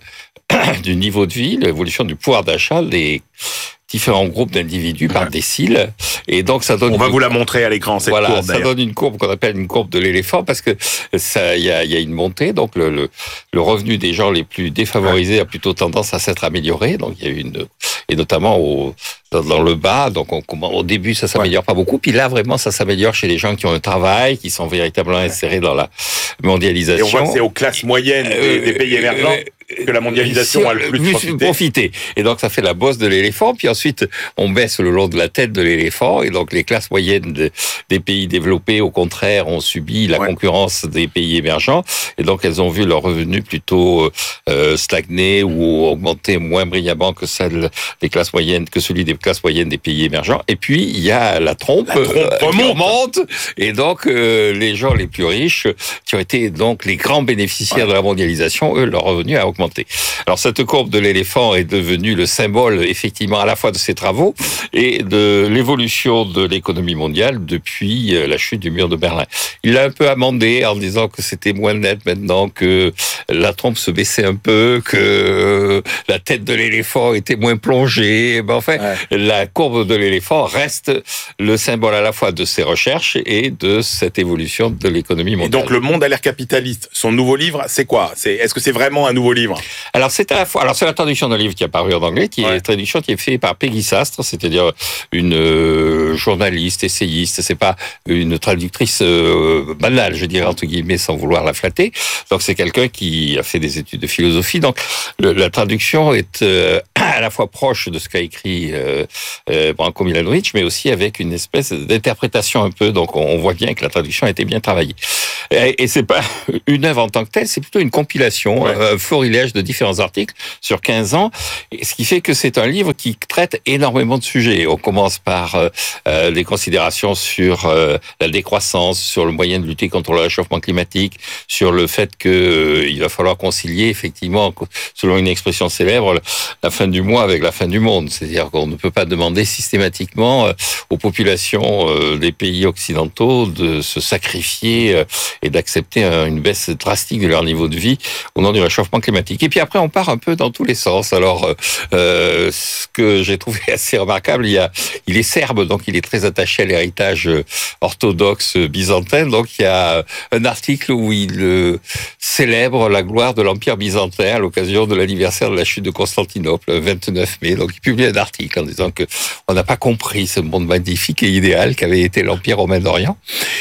H: du niveau de vie, l'évolution du pouvoir d'achat des différents groupes d'individus par décile. Et donc, ça donne...
E: On va
H: une...
E: vous la montrer à l'écran, cette
H: voilà,
E: courbe,
H: ça
E: d'ailleurs.
H: donne une courbe qu'on appelle une courbe de l'éléphant parce que ça, il y a, y a une montée. Donc, le, le, le revenu des gens les plus défavorisés a plutôt tendance à s'être amélioré. Donc, il y a une, et notamment au, dans, dans le bas. Donc, on, au début, ça s'améliore ouais. pas beaucoup. Puis là, vraiment, ça s'améliore chez les gens qui ont un travail, qui sont véritablement insérés dans la mondialisation.
E: Et on voit que c'est aux classes moyennes des, des pays émergents euh, que la mondialisation a le plus, plus profité.
H: profité. Et donc, ça fait la bosse de l'éléphant. Puis ensuite, on baisse le long de la tête de l'éléphant. Et donc, les classes moyennes de, des pays développés, au contraire, ont subi la ouais. concurrence des pays émergents. Et donc, elles ont vu leurs revenus plutôt euh, stagner ou augmenter moins brillamment que celle des classes moyennes, que celui des classe moyenne des pays émergents. Et puis, il y a la trompe,
E: la trompe
H: euh,
E: remonte.
H: qui remonte. Et donc, euh, les gens les plus riches, qui ont été donc les grands bénéficiaires ouais. de la mondialisation, eux, leur revenu a augmenté. Alors, cette courbe de l'éléphant est devenue le symbole, effectivement, à la fois de ces travaux et de l'évolution de l'économie mondiale depuis la chute du mur de Berlin. Il l'a un peu amendé en disant que c'était moins net maintenant, que la trompe se baissait un peu, que la tête de l'éléphant était moins plongée. Ben, enfin, ouais. la courbe de l'éléphant reste le symbole à la fois de ses recherches et de cette évolution de l'économie mondiale.
E: Et donc, Le Monde à l'ère capitaliste, son nouveau livre, c'est quoi ? C'est, est-ce que c'est vraiment un nouveau livre ?
H: Alors, c'est à la fois, alors c'est la traduction d'un livre qui est paru en anglais, qui ouais. est une traduction qui est faite par Peggy Sastre, c'est-à-dire une euh, journaliste, essayiste. C'est pas une traductrice euh, banale, je dirais entre guillemets, sans vouloir la flatter. Donc, c'est quelqu'un qui a fait des études de philosophie. Donc, le, la traduction est euh, à la fois proche de ce qu'a écrit euh, euh, Branko Milanovic, mais aussi avec une espèce d'interprétation un peu. Donc, on voit bien que la traduction a été bien travaillée. Et, et c'est pas une œuvre en tant que telle, c'est plutôt une compilation, ouais. un florilège de différents articles sur quinze ans. Et ce qui fait que c'est un livre qui traite énormément de sujets. On commence par euh, des considérations sur euh, la décroissance, sur le moyen de lutter contre le réchauffement climatique, sur le fait que euh, il va falloir concilier effectivement, selon une expression célèbre, la fin du mois avec la fin du monde. C'est-à-dire qu'on ne peut pas demander systématiquement euh, aux populations euh, des pays occidentaux de se sacrifier euh, et d'accepter euh, une baisse drastique de leur niveau de vie au nom du réchauffement climatique. Et puis après, on part un peu dans tous les sens. Alors, euh, ce que j'ai trouvé assez remarquable, il y a, il est serbe, donc il est très attaché à l'héritage orthodoxe byzantin. Donc il y a un article où il euh, célèbre la gloire de l'Empire byzantin à l'occasion de l'anniversaire de la chute de Constantinople, le vingt-neuf mai. Donc il publie un article en disant que on n'a pas compris ce monde magnifique et idéal qu'avait été l'Empire romain d'Orient.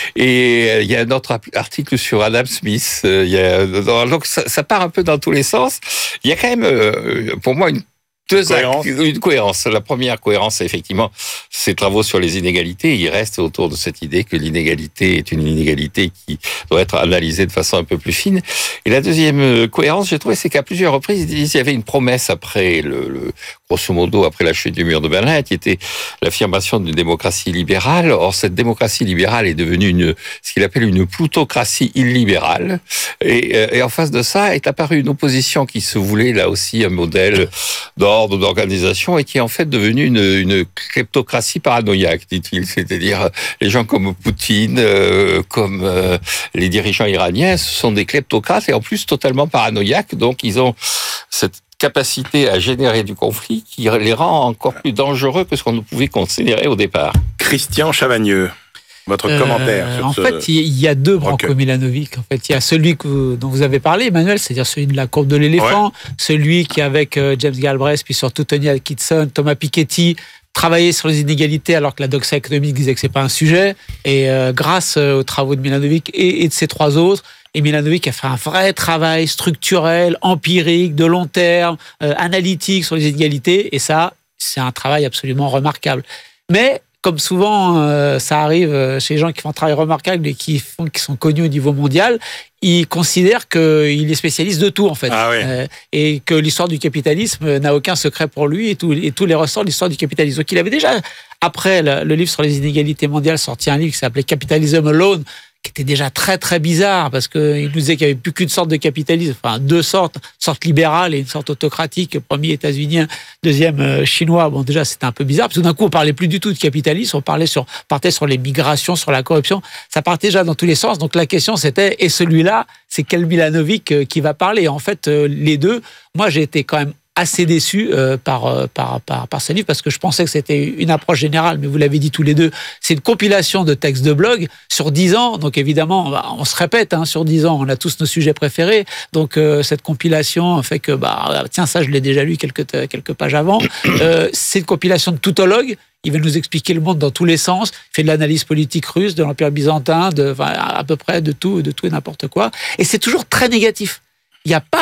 H: Et euh, il y a un autre article sur Adam Smith. Euh, il y a, donc ça, ça part un peu dans tous les sens. Il y a quand même, euh, pour moi, une Deux cohérence. Actes, une cohérence. La première cohérence, c'est effectivement ces travaux sur les inégalités. Il reste autour de cette idée que l'inégalité est une inégalité qui doit être analysée de façon un peu plus fine. Et la deuxième cohérence, j'ai trouvé, c'est qu'à plusieurs reprises, il y avait une promesse après le, le grosso modo, après la chute du mur de Berlin, qui était l'affirmation d'une démocratie libérale. Or, cette démocratie libérale est devenue une, ce qu'il appelle une plutocratie illibérale. Et, et en face de ça est apparue une opposition qui se voulait, là aussi, un modèle d'ordre, d'organisation, et qui est en fait devenue une, une kleptocratie paranoïaque, dit-il. C'est-à-dire, les gens comme Poutine, euh, comme euh, les dirigeants iraniens, ce sont des kleptocrates, et en plus totalement paranoïaques. Donc, ils ont cette capacité à générer du conflit qui les rend encore plus dangereux que ce qu'on ne pouvait considérer au départ.
E: Christian Chavagneux, votre euh, commentaire sur
I: en
E: ce...
I: En fait, il y a deux Branko Milanovic. En fait, il y a celui que, dont vous avez parlé, Emmanuel, c'est-à-dire celui de la courbe de l'éléphant, ouais. celui qui, avec euh, James Galbraith, puis surtout Tony Atkinson, Thomas Piketty, travaillait sur les inégalités alors que la doxa économique disait que c'est pas un sujet. Et euh, grâce euh, aux travaux de Milanovic et, et de ces trois autres, et Milanovic a fait un vrai travail structurel, empirique, de long terme, euh, analytique sur les inégalités. Et ça, c'est un travail absolument remarquable. Mais comme souvent, euh, ça arrive chez les gens qui font un travail remarquable et qui, font, qui sont connus au niveau mondial, ils considèrent qu'il est spécialiste de tout, en fait.
E: Ah oui.
I: euh, et que l'histoire du capitalisme n'a aucun secret pour lui et, tout, et tous les ressorts de l'histoire du capitalisme. Donc il avait déjà, après le, le livre sur les inégalités mondiales, sorti un livre qui s'appelait Capitalism Alone, qui était déjà très très bizarre parce qu'il nous disait qu'il n'y avait plus qu'une sorte de capitalisme, enfin deux sortes, une sorte libérale et une sorte autocratique, premier états-unien, deuxième euh, chinois. Bon, déjà c'était un peu bizarre parce que d'un coup on parlait plus du tout de capitalisme, on parlait sur, partait sur les migrations, sur la corruption, ça partait déjà dans tous les sens. Donc la question c'était, et celui-là, c'est quel Milanovic euh, qui va parler? En fait, euh, les deux, moi j'ai été quand même assez déçu euh, par, euh, par, par, par ce livre parce que je pensais que c'était une approche générale, mais vous l'avez dit tous les deux, c'est une compilation de textes de blog sur dix ans, donc évidemment, bah, on se répète, hein, sur dix ans, on a tous nos sujets préférés, donc euh, cette compilation fait que, bah, tiens, ça je l'ai déjà lu quelques, quelques pages avant, euh, c'est une compilation de tautologues. Il va nous expliquer le monde dans tous les sens. Il fait de l'analyse politique russe, de l'Empire byzantin, de, enfin, à peu près de tout, de tout et n'importe quoi. Et c'est toujours très négatif. Il n'y a pas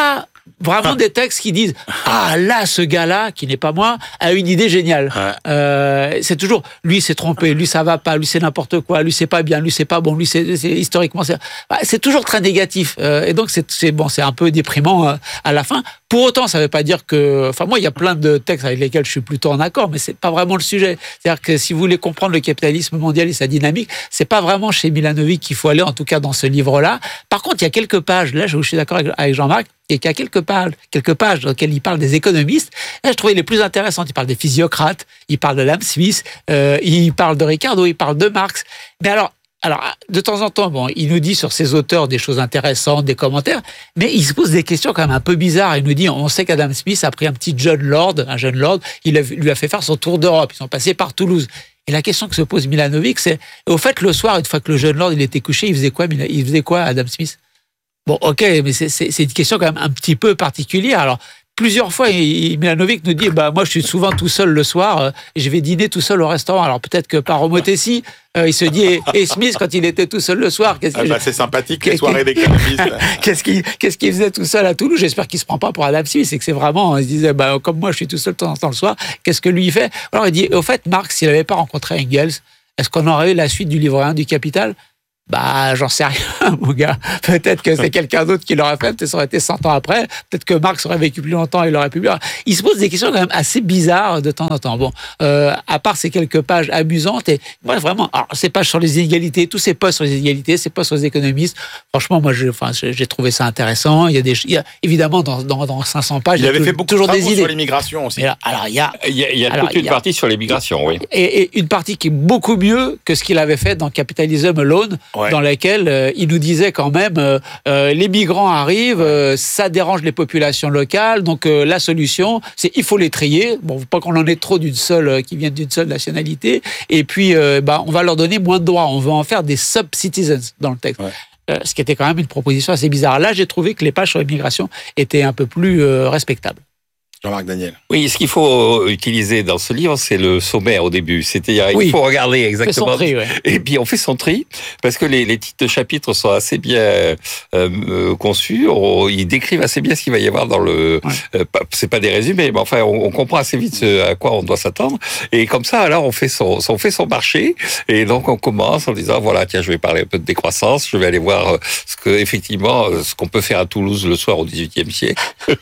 I: vraiment des textes qui disent « Ah, là, ce gars-là, qui n'est pas moi, a une idée géniale. Ouais. » euh, C'est toujours « Lui, s'est trompé, lui, ça va pas, lui, c'est n'importe quoi, lui, c'est pas bien, lui, c'est pas bon, lui, c'est, c'est historiquement... » C'est, c'est toujours très négatif. Euh, et donc, c'est, c'est, bon, c'est un peu déprimant euh, à la fin. Pour autant, ça veut pas dire que... Enfin, moi, il y a plein de textes avec lesquels je suis plutôt en accord, mais c'est pas vraiment le sujet. C'est-à-dire que si vous voulez comprendre le capitalisme mondial et sa dynamique, c'est pas vraiment chez Milanovic qu'il faut aller, en tout cas dans ce livre-là. Par contre, il y a quelques pages, là, je suis d'accord avec Jean-Marc, et qu'il y a quelques pages, quelques pages dans lesquelles il parle des économistes. Là, je trouvais les plus intéressantes. Il parle des physiocrates, il parle de Adam Smith, euh, il parle de Ricardo, il parle de Marx. Mais alors, alors, de temps en temps, bon, il nous dit sur ses auteurs des choses intéressantes, des commentaires, mais il se pose des questions quand même un peu bizarres. Il nous dit, on sait qu'Adam Smith a pris un petit John Lord, un jeune Lord, il a, lui a fait faire son tour d'Europe. Ils sont passés par Toulouse. Et la question que se pose Milanovic, c'est, au fait, le soir, une fois que le jeune Lord il était couché, il faisait quoi, il faisait quoi, Adam Smith? Bon, ok, mais c'est, c'est, c'est une question quand même un petit peu particulière. Alors, plusieurs fois, il, Milanovic nous dit, bah, moi, je suis souvent tout seul le soir, euh, et je vais dîner tout seul au restaurant. Alors, peut-être que par homothétie, euh, il se dit, et, et Smith, quand il était tout seul le soir, qu'est-ce
E: ah
I: qu'il...
E: bah, c'est sympathique, les soirées d'économistes.
I: qu'est-ce qu'il, qu'est-ce qu'il faisait tout seul à Toulouse? J'espère qu'il se prend pas pour Adam Smith, c'est que c'est vraiment, il se disait, bah, comme moi, je suis tout seul de temps en temps le soir, qu'est-ce que lui il fait? Alors, il dit, au fait, Marx, s'il n'avait pas rencontré Engels, est-ce qu'on aurait eu la suite du livre un du Capital? Bah, j'en sais rien, mon gars. Peut-être que c'est quelqu'un d'autre qui l'aurait fait, peut-être ça aurait été cent ans après, peut-être que Marx aurait vécu plus longtemps et il aurait pu... Il se pose des questions quand même assez bizarres de temps en temps. Bon, euh, à part ces quelques pages amusantes, et moi, vraiment, alors, ces pages sur les inégalités, tous ces posts sur les inégalités, ces posts sur les économistes, franchement, moi, j'ai, enfin, j'ai trouvé ça intéressant. Il y a des... Il y a, évidemment, dans, dans, dans cinq cents pages,
E: il, il avait fait beaucoup
I: toujours
E: de
I: des idées.
E: Sur l'immigration aussi.
I: Là, alors, il y a...
H: Il y a, il y a
I: alors,
H: toute une
I: il y a,
H: partie sur l'immigration, oui.
I: Et, et une partie qui est beaucoup mieux que ce qu'il avait fait dans Capitalism Alone, ouais. dans laquelle euh, il nous disait quand même euh, euh, les migrants arrivent, euh, ça dérange les populations locales, donc euh, la solution, c'est il faut les trier. Bon, pas qu'on en ait trop d'une seule, euh, qui viennent d'une seule nationalité, et puis euh, bah, on va leur donner moins de droits. On va en faire des sub-citizens dans le texte. Ouais. Euh, ce qui était quand même une proposition assez bizarre. Là, j'ai trouvé que les pages sur l'immigration étaient un peu plus euh, respectables.
E: Jean-Marc Daniel.
H: Oui, ce qu'il faut utiliser dans ce livre, c'est le sommaire au début. C'est-à-dire,
I: oui.
H: il faut regarder exactement.
I: On fait son tri, ouais.
H: Et puis, on fait son tri, parce que les, les titres de chapitres sont assez bien euh, conçus. On, ils décrivent assez bien ce qu'il va y avoir dans le... Ouais. Euh, c'est pas des résumés, mais enfin, on, on comprend assez vite ce à quoi on doit s'attendre. Et comme ça, alors, on fait son, on fait son marché. Et donc, on commence en disant, voilà, tiens, je vais parler un peu de décroissance. Je vais aller voir ce que, effectivement, ce qu'on peut faire à Toulouse le soir au dix-huitième siècle.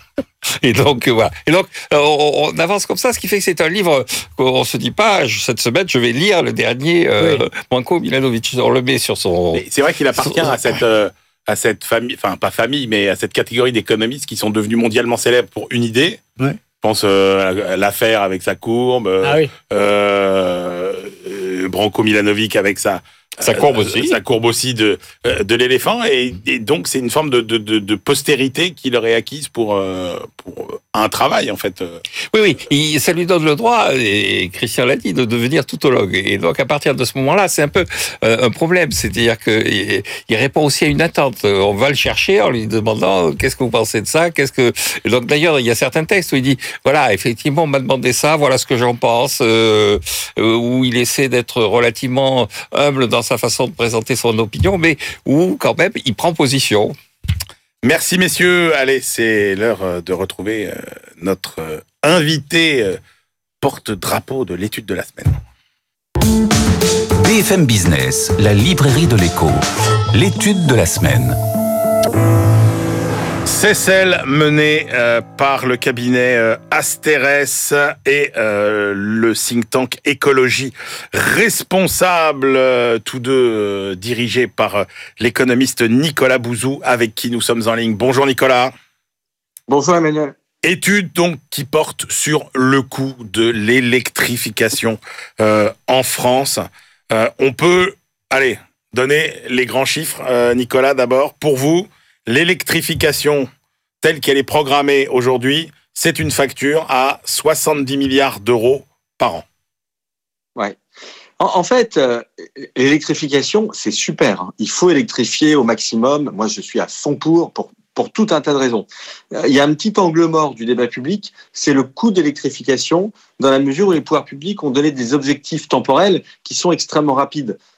H: Et donc, voilà. Et donc, on, on avance comme ça, ce qui fait que c'est un livre qu'on se dit pas, cette semaine, je vais lire le dernier euh, oui. Branko Milanovic. On le met sur son...
E: Mais c'est vrai qu'il appartient son... à cette... Euh... à cette famille, enfin pas famille, mais à cette catégorie d'économistes qui sont devenus mondialement célèbres pour une idée.
I: Ouais.
E: Je pense euh, à l'affaire avec sa courbe,
I: ah oui.
E: euh, euh, Branko Milanovic avec sa
H: sa courbe aussi,
E: euh, sa courbe aussi de de l'éléphant, et, et donc c'est une forme de, de, de, de postérité qui leur est acquise pour euh, pour un travail en fait.
H: Oui oui, il, ça lui donne le droit, et Christian l'a dit, de devenir toutologue. Et donc à partir de ce moment-là, c'est un peu euh, un problème, c'est-à-dire que il, il répond aussi à une attente. On va le chercher en lui demandant qu'est-ce que vous pensez de ça, qu'est-ce que. Et donc d'ailleurs il y a certains textes où il dit voilà, effectivement on m'a demandé ça, voilà ce que j'en pense, euh, où il essaie d'être relativement humble dans sa façon de présenter son opinion, mais où quand même il prend position.
E: Merci messieurs, allez, c'est l'heure de retrouver notre invité porte-drapeau de l'étude de la semaine.
C: B F M Business, la librairie de l'écho, l'étude de la semaine.
E: C'est celle menée euh, par le cabinet euh, Asterès et euh, le think tank Écologie Responsable, euh, tous deux euh, dirigés par euh, l'économiste Nicolas Bouzou, avec qui nous sommes en ligne. Bonjour Nicolas.
J: Bonjour Emmanuel.
E: Étude donc qui porte sur le coût de l'électrification euh, en France. Euh, on peut, allez, donner les grands chiffres. Euh, Nicolas, d'abord, pour vous, l'électrification telle qu'elle est programmée aujourd'hui, c'est une facture à soixante-dix milliards d'euros par an.
J: Ouais. En, en fait, euh, l'électrification, c'est super. Hein. Il faut électrifier au maximum. Moi, je suis à fond pour, pour, pour tout un tas de raisons. Il y a un petit angle mort du débat public, c'est le coût d'électrification, dans la mesure où les pouvoirs publics ont donné des objectifs temporels qui sont extrêmement rapides.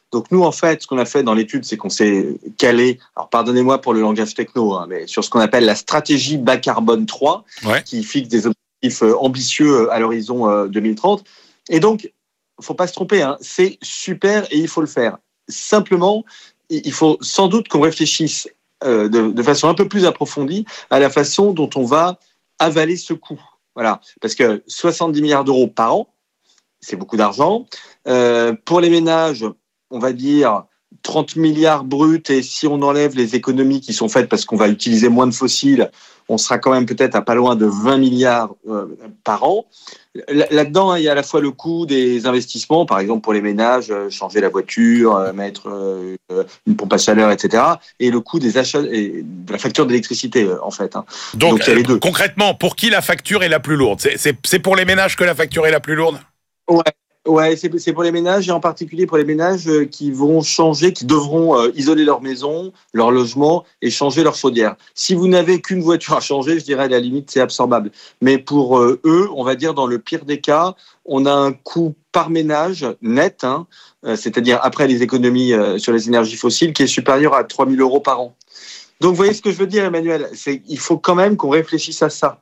J: Donc nous, en fait, ce qu'on a fait dans l'étude, c'est qu'on s'est calé, alors pardonnez-moi pour le langage techno, hein, mais sur ce qu'on appelle la stratégie bas carbone trois, ouais. qui fixe des objectifs ambitieux à l'horizon deux mille trente. Et donc, faut pas se tromper, hein, c'est super et il faut le faire. Simplement, il faut sans doute qu'on réfléchisse euh, de, de façon un peu plus approfondie à la façon dont on va avaler ce coût. Voilà, parce que soixante-dix milliards d'euros par an, c'est beaucoup d'argent. Euh, pour les ménages, on va dire trente milliards bruts, et si on enlève les économies qui sont faites parce qu'on va utiliser moins de fossiles, on sera quand même peut-être à pas loin de vingt milliards euh, par an. Là-dedans, hein, il y a à la fois le coût des investissements, par exemple pour les ménages, euh, changer la voiture, euh, mettre euh, une pompe à chaleur, et cetera, et le coût des achats et de la facture d'électricité, euh, en fait. Hein.
E: Donc,
J: Donc il y a les deux.
E: Concrètement, pour qui la facture est la plus lourde ? c'est, c'est, c'est pour les ménages que la facture est la plus lourde ?
J: Ouais. Ouais, c'est, c'est pour les ménages et en particulier pour les ménages qui vont changer, qui devront euh, isoler leur maison, leur logement et changer leur chaudière. Si vous n'avez qu'une voiture à changer, je dirais à la limite c'est absorbable. Mais pour euh, eux, on va dire dans le pire des cas, on a un coût par ménage net, hein, euh, c'est-à-dire après les économies euh, sur les énergies fossiles, qui est supérieur à trois mille euros par an. Donc vous voyez ce que je veux dire, Emmanuel, c'est qu'il faut quand même qu'on réfléchisse à ça.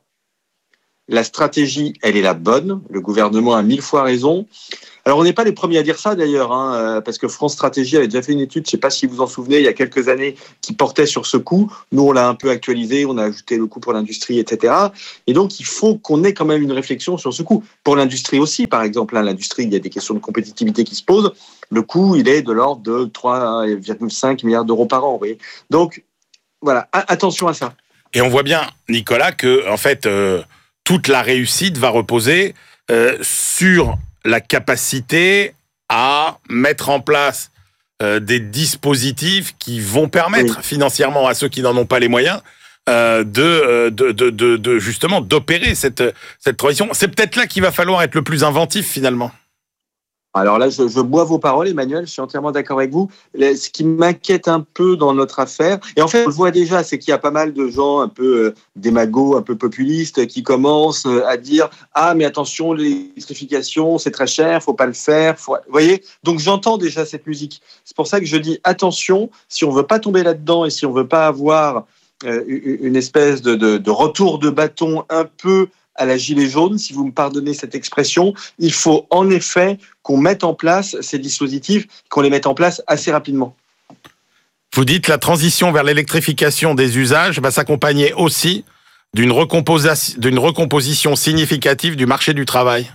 J: La stratégie, elle est la bonne. Le gouvernement a mille fois raison. Alors, on n'est pas les premiers à dire ça, d'ailleurs, hein, parce que France Stratégie avait déjà fait une étude, je ne sais pas si vous en souvenez, il y a quelques années, qui portait sur ce coût. Nous, on l'a un peu actualisé, on a ajouté le coût pour l'industrie, et cetera. Et donc, il faut qu'on ait quand même une réflexion sur ce coût. Pour l'industrie aussi, par exemple, hein, l'industrie, il y a des questions de compétitivité qui se posent. Le coût, il est de l'ordre de trois virgule cinq milliards d'euros par an. Vous voyez. Donc, voilà, attention à ça.
E: Et on voit bien, Nicolas, que, en fait... Euh... toute la réussite va reposer euh, sur la capacité à mettre en place euh, des dispositifs qui vont permettre oui. financièrement à ceux qui n'en ont pas les moyens euh, de, de, de, de, de justement d'opérer cette, cette transition. C'est peut-être là qu'il va falloir être le plus inventif finalement.
J: Alors là, je, je bois vos paroles, Emmanuel, je suis entièrement d'accord avec vous. Ce qui m'inquiète un peu dans notre affaire, et en fait, on le voit déjà, c'est qu'il y a pas mal de gens un peu euh, démagos, un peu populistes, qui commencent à dire « Ah, mais attention, l'électrification, c'est très cher, faut pas le faire. » Vous voyez ? Donc, j'entends déjà cette musique. C'est pour ça que je dis « Attention, si on veut pas tomber là-dedans et si on veut pas avoir euh, une espèce de, de, de retour de bâton un peu à la gilet jaune, si vous me pardonnez cette expression, il faut en effet qu'on mette en place ces dispositifs, qu'on les mette en place assez rapidement.
E: Vous dites la transition vers l'électrification des usages va s'accompagner aussi d'une, recomposa- d'une recomposition significative du marché du travail.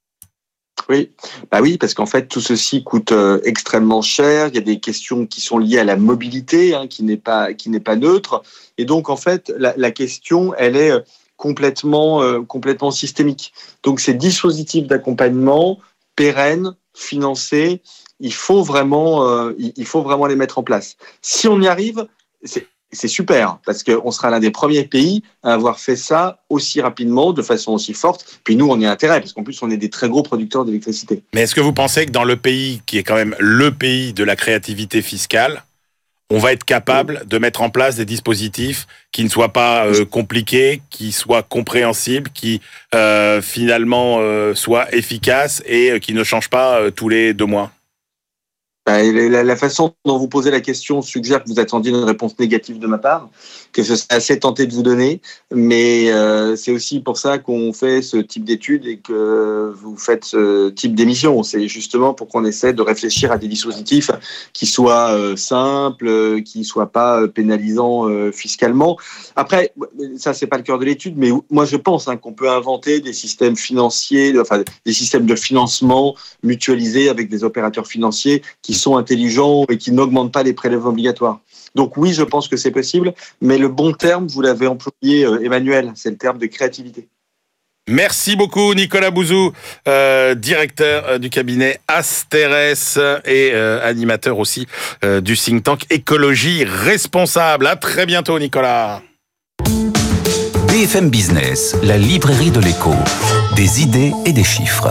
J: Oui, bah oui, parce qu'en fait tout ceci coûte euh, extrêmement cher. Il y a des questions qui sont liées à la mobilité, hein, qui n'est pas qui n'est pas neutre. Et donc en fait la, la question, elle est euh, complètement, euh, complètement systémique. Donc, ces dispositifs d'accompagnement pérennes, financés, il faut vraiment, euh, il faut vraiment les mettre en place. Si on y arrive, c'est, c'est super, parce qu'on sera l'un des premiers pays à avoir fait ça aussi rapidement, de façon aussi forte. Puis nous, on y a intérêt, parce qu'en plus, on est des très gros producteurs d'électricité.
E: Mais est-ce que vous pensez que dans le pays, qui est quand même le pays de la créativité fiscale, on va être capable de mettre en place des dispositifs qui ne soient pas euh, compliqués, qui soient compréhensibles, qui euh, finalement euh, soient efficaces et euh, qui ne changent pas euh, tous les deux mois ?
J: La, la façon dont vous posez la question suggère que vous attendiez une réponse négative de ma part, que je serais assez tenté de vous donner, mais euh, c'est aussi pour ça qu'on fait ce type d'études et que vous faites ce type d'émission. C'est justement pour qu'on essaie de réfléchir à des dispositifs qui soient euh, simples, qui soient pas pénalisants euh, fiscalement. Après, ça c'est pas le cœur de l'étude, mais moi je pense hein, qu'on peut inventer des systèmes financiers, enfin des systèmes de financement mutualisés avec des opérateurs financiers qui sont intelligents et qui n'augmentent pas les prélèvements obligatoires. Donc oui, je pense que c'est possible, mais le bon terme, vous l'avez employé, euh, Emmanuel, c'est le terme de créativité.
E: Merci beaucoup Nicolas Bouzou, euh, directeur du cabinet Asterès et euh, animateur aussi euh, du think tank Écologie Responsable. À très bientôt Nicolas.
C: B F M Business, la librairie de l'écho, des idées et des chiffres.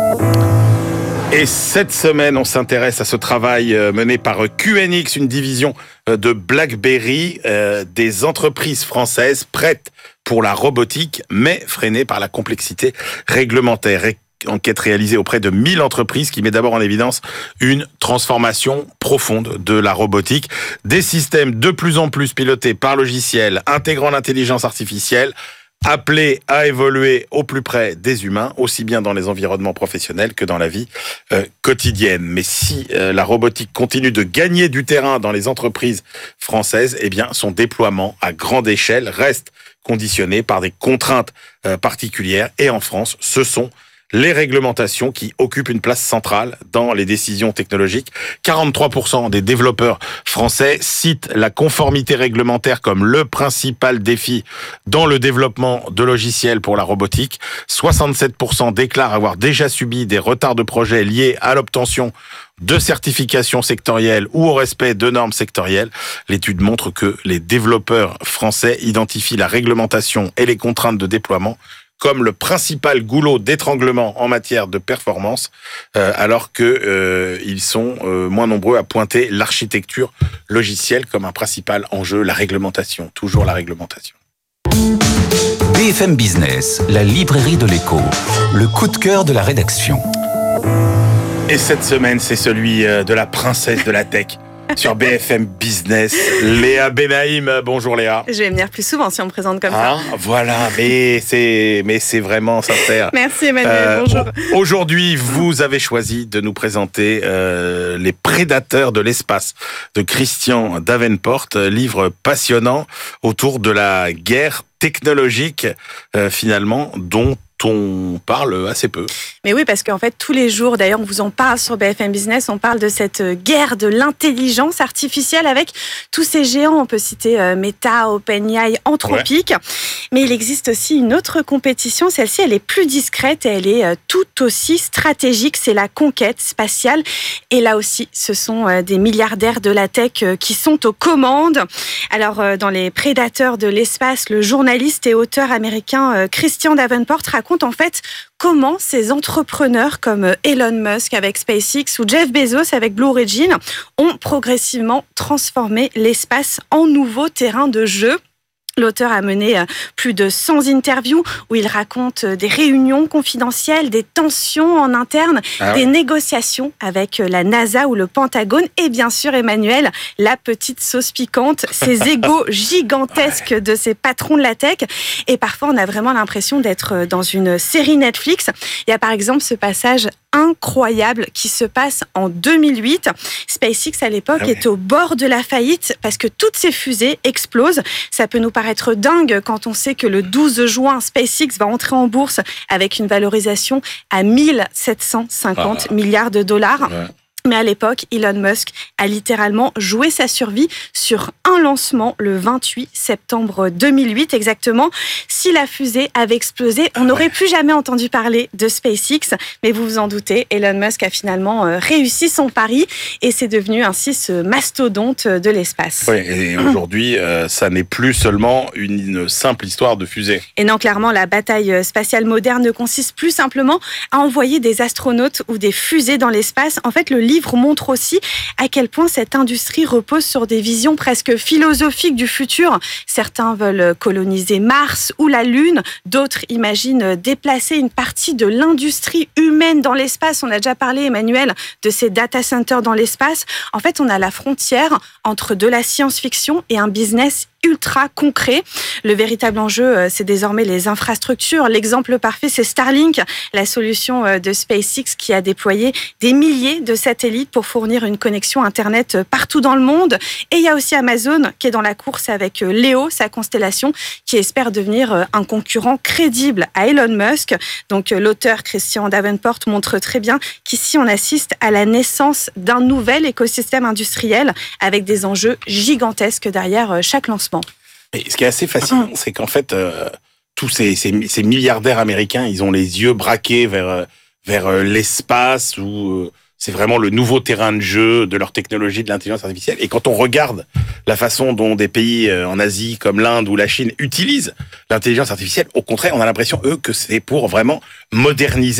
E: Et cette semaine, on s'intéresse à ce travail mené par Q N X, une division de BlackBerry, euh, des entreprises françaises prêtes pour la robotique, mais freinées par la complexité réglementaire. Et enquête réalisée auprès de mille entreprises qui met d'abord en évidence une transformation profonde de la robotique. Des systèmes de plus en plus pilotés par logiciel, intégrant l'intelligence artificielle, appelés à évoluer au plus près des humains, aussi bien dans les environnements professionnels que dans la vie euh, quotidienne. Mais si euh, la robotique continue de gagner du terrain dans les entreprises françaises, eh bien, son déploiement à grande échelle reste conditionné par des contraintes euh, particulières. Et en France, ce sont les réglementations qui occupent une place centrale dans les décisions technologiques. quarante-trois pour cent des développeurs français citent la conformité réglementaire comme le principal défi dans le développement de logiciels pour la robotique. soixante-sept pour cent déclarent avoir déjà subi des retards de projet liés à l'obtention de certifications sectorielles ou au respect de normes sectorielles. L'étude montre que les développeurs français identifient la réglementation et les contraintes de déploiement comme le principal goulot d'étranglement en matière de performance, euh, alors que euh, ils sont euh, moins nombreux à pointer l'architecture logicielle comme un principal enjeu, la réglementation, toujours la réglementation.
C: B F M Business, la librairie de l'écho, le coup de cœur de la rédaction.
E: Et cette semaine, c'est celui de la princesse de la tech. Sur B F M Business, Léa Benaïm. Bonjour Léa.
K: Je vais venir plus souvent si on me présente comme
E: hein,
K: ça.
E: Voilà, mais c'est, mais c'est vraiment sincère.
K: Merci Emmanuel, euh, bonjour.
E: Aujourd'hui, vous avez choisi de nous présenter euh, Les Prédateurs de l'espace de Christian Davenport, livre passionnant autour de la guerre technologique, euh, finalement, dont on parle assez peu.
K: Mais oui, parce qu'en fait, tous les jours, d'ailleurs, on vous en parle sur B F M Business, on parle de cette guerre de l'intelligence artificielle avec tous ces géants. On peut citer euh, Meta, OpenAI, Anthropic. Ouais. Mais il existe aussi une autre compétition. Celle-ci, elle est plus discrète et elle est euh, tout aussi stratégique. C'est la conquête spatiale. Et là aussi, ce sont euh, des milliardaires de la tech euh, qui sont aux commandes. Alors, euh, dans Les Prédateurs de l'espace, le journaliste et auteur américain euh, Christian Davenport raconte en fait comment ces entrepreneurs comme Elon Musk avec SpaceX ou Jeff Bezos avec Blue Origin ont progressivement transformé l'espace en nouveau terrain de jeu. L'auteur a mené plus de cent interviews où il raconte des réunions confidentielles, des tensions en interne, ah ouais. des négociations avec la NASA ou le Pentagone et bien sûr, Emmanuel, la petite sauce piquante, ces égos gigantesques de ces patrons de la tech. Et parfois, on a vraiment l'impression d'être dans une série Netflix. Il y a par exemple ce passage incroyable qui se passe en deux mille huit. SpaceX, à l'époque, ah ouais. est au bord de la faillite parce que toutes ces fusées explosent. Ça peut nous paraître dingue quand on sait que le douze juin, SpaceX va entrer en bourse avec une valorisation à mille sept cent cinquante ah. milliards de dollars. Ouais. Mais à l'époque, Elon Musk a littéralement joué sa survie sur un lancement le vingt-huit septembre deux mille huit exactement. Si la fusée avait explosé, on n'aurait ouais. plus jamais entendu parler de SpaceX. Mais vous vous en doutez, Elon Musk a finalement réussi son pari et c'est devenu ainsi ce mastodonte de l'espace.
E: Oui, et aujourd'hui, euh, ça n'est plus seulement une, une simple histoire de fusée.
K: Et non, clairement, la bataille spatiale moderne ne consiste plus simplement à envoyer des astronautes ou des fusées dans l'espace. En fait, le livre montre aussi à quel point cette industrie repose sur des visions presque philosophiques du futur. Certains veulent coloniser Mars ou la Lune, d'autres imaginent déplacer une partie de l'industrie humaine dans l'espace. On a déjà parlé, Emmanuel, de ces data centers dans l'espace. En fait, on a la frontière entre de la science-fiction et un business ultra concret. Le véritable enjeu, c'est désormais les infrastructures. L'exemple parfait, c'est Starlink, la solution de SpaceX qui a déployé des milliers de satellites pour fournir une connexion Internet partout dans le monde. Et il y a aussi Amazon qui est dans la course avec Leo, sa constellation, qui espère devenir un concurrent crédible à Elon Musk. Donc l'auteur Christian Davenport montre très bien qu'ici on assiste à la naissance d'un nouvel écosystème industriel avec des enjeux gigantesques derrière chaque lancement.
E: Et ce qui est assez fascinant, c'est qu'en fait, euh, tous ces, ces, ces milliardaires américains, ils ont les yeux braqués vers, vers l'espace où euh, c'est vraiment le nouveau terrain de jeu de leur technologie, de l'intelligence artificielle. Et quand on regarde la façon dont des pays en Asie comme l'Inde ou la Chine utilisent l'intelligence artificielle, au contraire, on a l'impression, eux, que c'est pour vraiment moderniser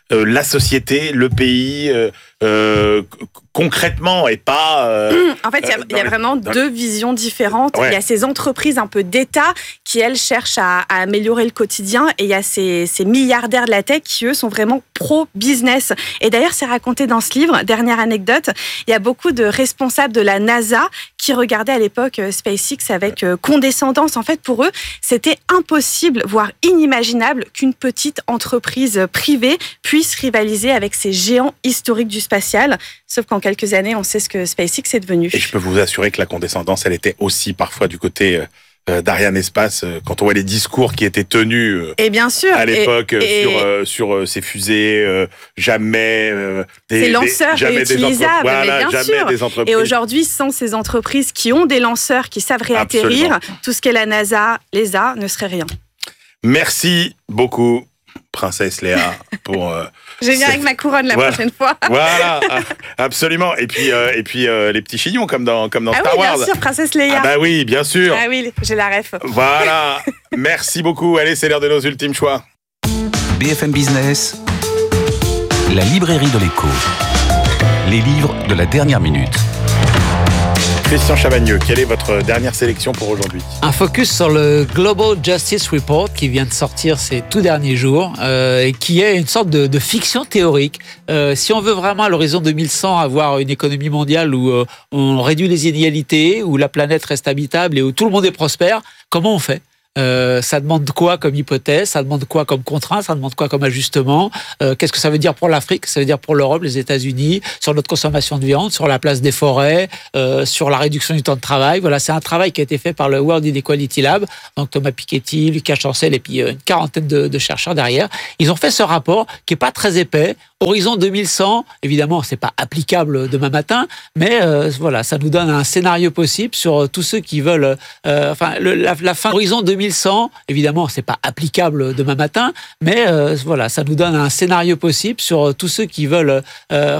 E: euh, la société, le pays euh, euh, concrètement et pas... Euh,
K: en fait, il y, y a vraiment
E: dans...
K: deux visions différentes. Il
E: ouais.
K: y a ces entreprises un peu d'État qui, elles, cherchent à, à améliorer le quotidien et il y a ces, ces milliardaires de la tech qui, eux, sont vraiment pro-business. Et d'ailleurs, c'est raconté dans ce livre. Dernière anecdote, il y a beaucoup de responsables de la NASA qui regardaient à l'époque SpaceX avec condescendance. En fait, pour eux, c'était impossible, voire inimaginable, qu'une petite entreprise privée puisse rivaliser avec ces géants historiques du spatial. Sauf qu'en quelques années, on sait ce que SpaceX est devenu.
E: Et je peux vous assurer que la condescendance, elle était aussi parfois du côté euh, d'Ariane Espace, euh, quand on voit les discours qui étaient tenus euh,
K: et bien sûr,
E: à l'époque
K: et, et
E: sur, euh, sur euh, ces fusées, euh, jamais... Euh, des,
K: ces lanceurs
E: des, jamais
K: réutilisables,
E: des voilà,
K: mais bien
E: jamais
K: sûr.
E: Des entreprises.
K: Et aujourd'hui, sans ces entreprises qui ont des lanceurs qui savent réatterrir, absolument. Tout ce qu'est la NASA, l'E S A, ne serait rien.
E: Merci beaucoup, Princesse Léa, pour... Euh,
K: Je viens avec ma couronne la
E: voilà.
K: prochaine fois.
E: Voilà, absolument. Et puis, euh, et puis euh, les petits chignons, comme dans, comme dans
K: ah
E: Star
K: oui,
E: Wars.
K: bien sûr, Princesse Leia.
E: Ah bah oui, bien sûr.
K: Ah oui, j'ai la ref.
E: Voilà, merci beaucoup. Allez, c'est l'heure de nos ultimes choix.
C: B F M Business, la librairie de l'écho. Les livres de la dernière minute.
E: Christian Chavagneux, quelle est votre dernière sélection pour aujourd'hui ?
I: Un focus sur le Global Justice Report qui vient de sortir ces tout derniers jours euh, et qui est une sorte de, de fiction théorique. Euh, si on veut vraiment à l'horizon deux mille cent avoir une économie mondiale où euh, on réduit les inégalités, où la planète reste habitable et où tout le monde est prospère, comment on fait ? Euh, ça demande quoi comme hypothèse, ça demande quoi comme contrainte, ça demande quoi comme ajustement, euh, qu'est-ce que ça veut dire pour l'Afrique, ça veut dire pour l'Europe, les États-Unis, sur notre consommation de viande, sur la place des forêts, euh, sur la réduction du temps de travail. Voilà, c'est un travail qui a été fait par le World Inequality Lab, donc Thomas Piketty, Lucas Chancel et puis euh, une quarantaine de, de chercheurs derrière. Ils ont fait ce rapport qui est pas très épais. Horizon deux mille cent, évidemment, c'est pas applicable demain matin, mais euh, voilà, ça nous donne un scénario possible sur euh, tous ceux qui veulent, euh, enfin, le, la, la fin. Horizon deux mille cent, évidemment, c'est pas applicable demain matin, mais euh, voilà, ça nous donne un scénario possible sur euh, tous ceux qui veulent. Euh,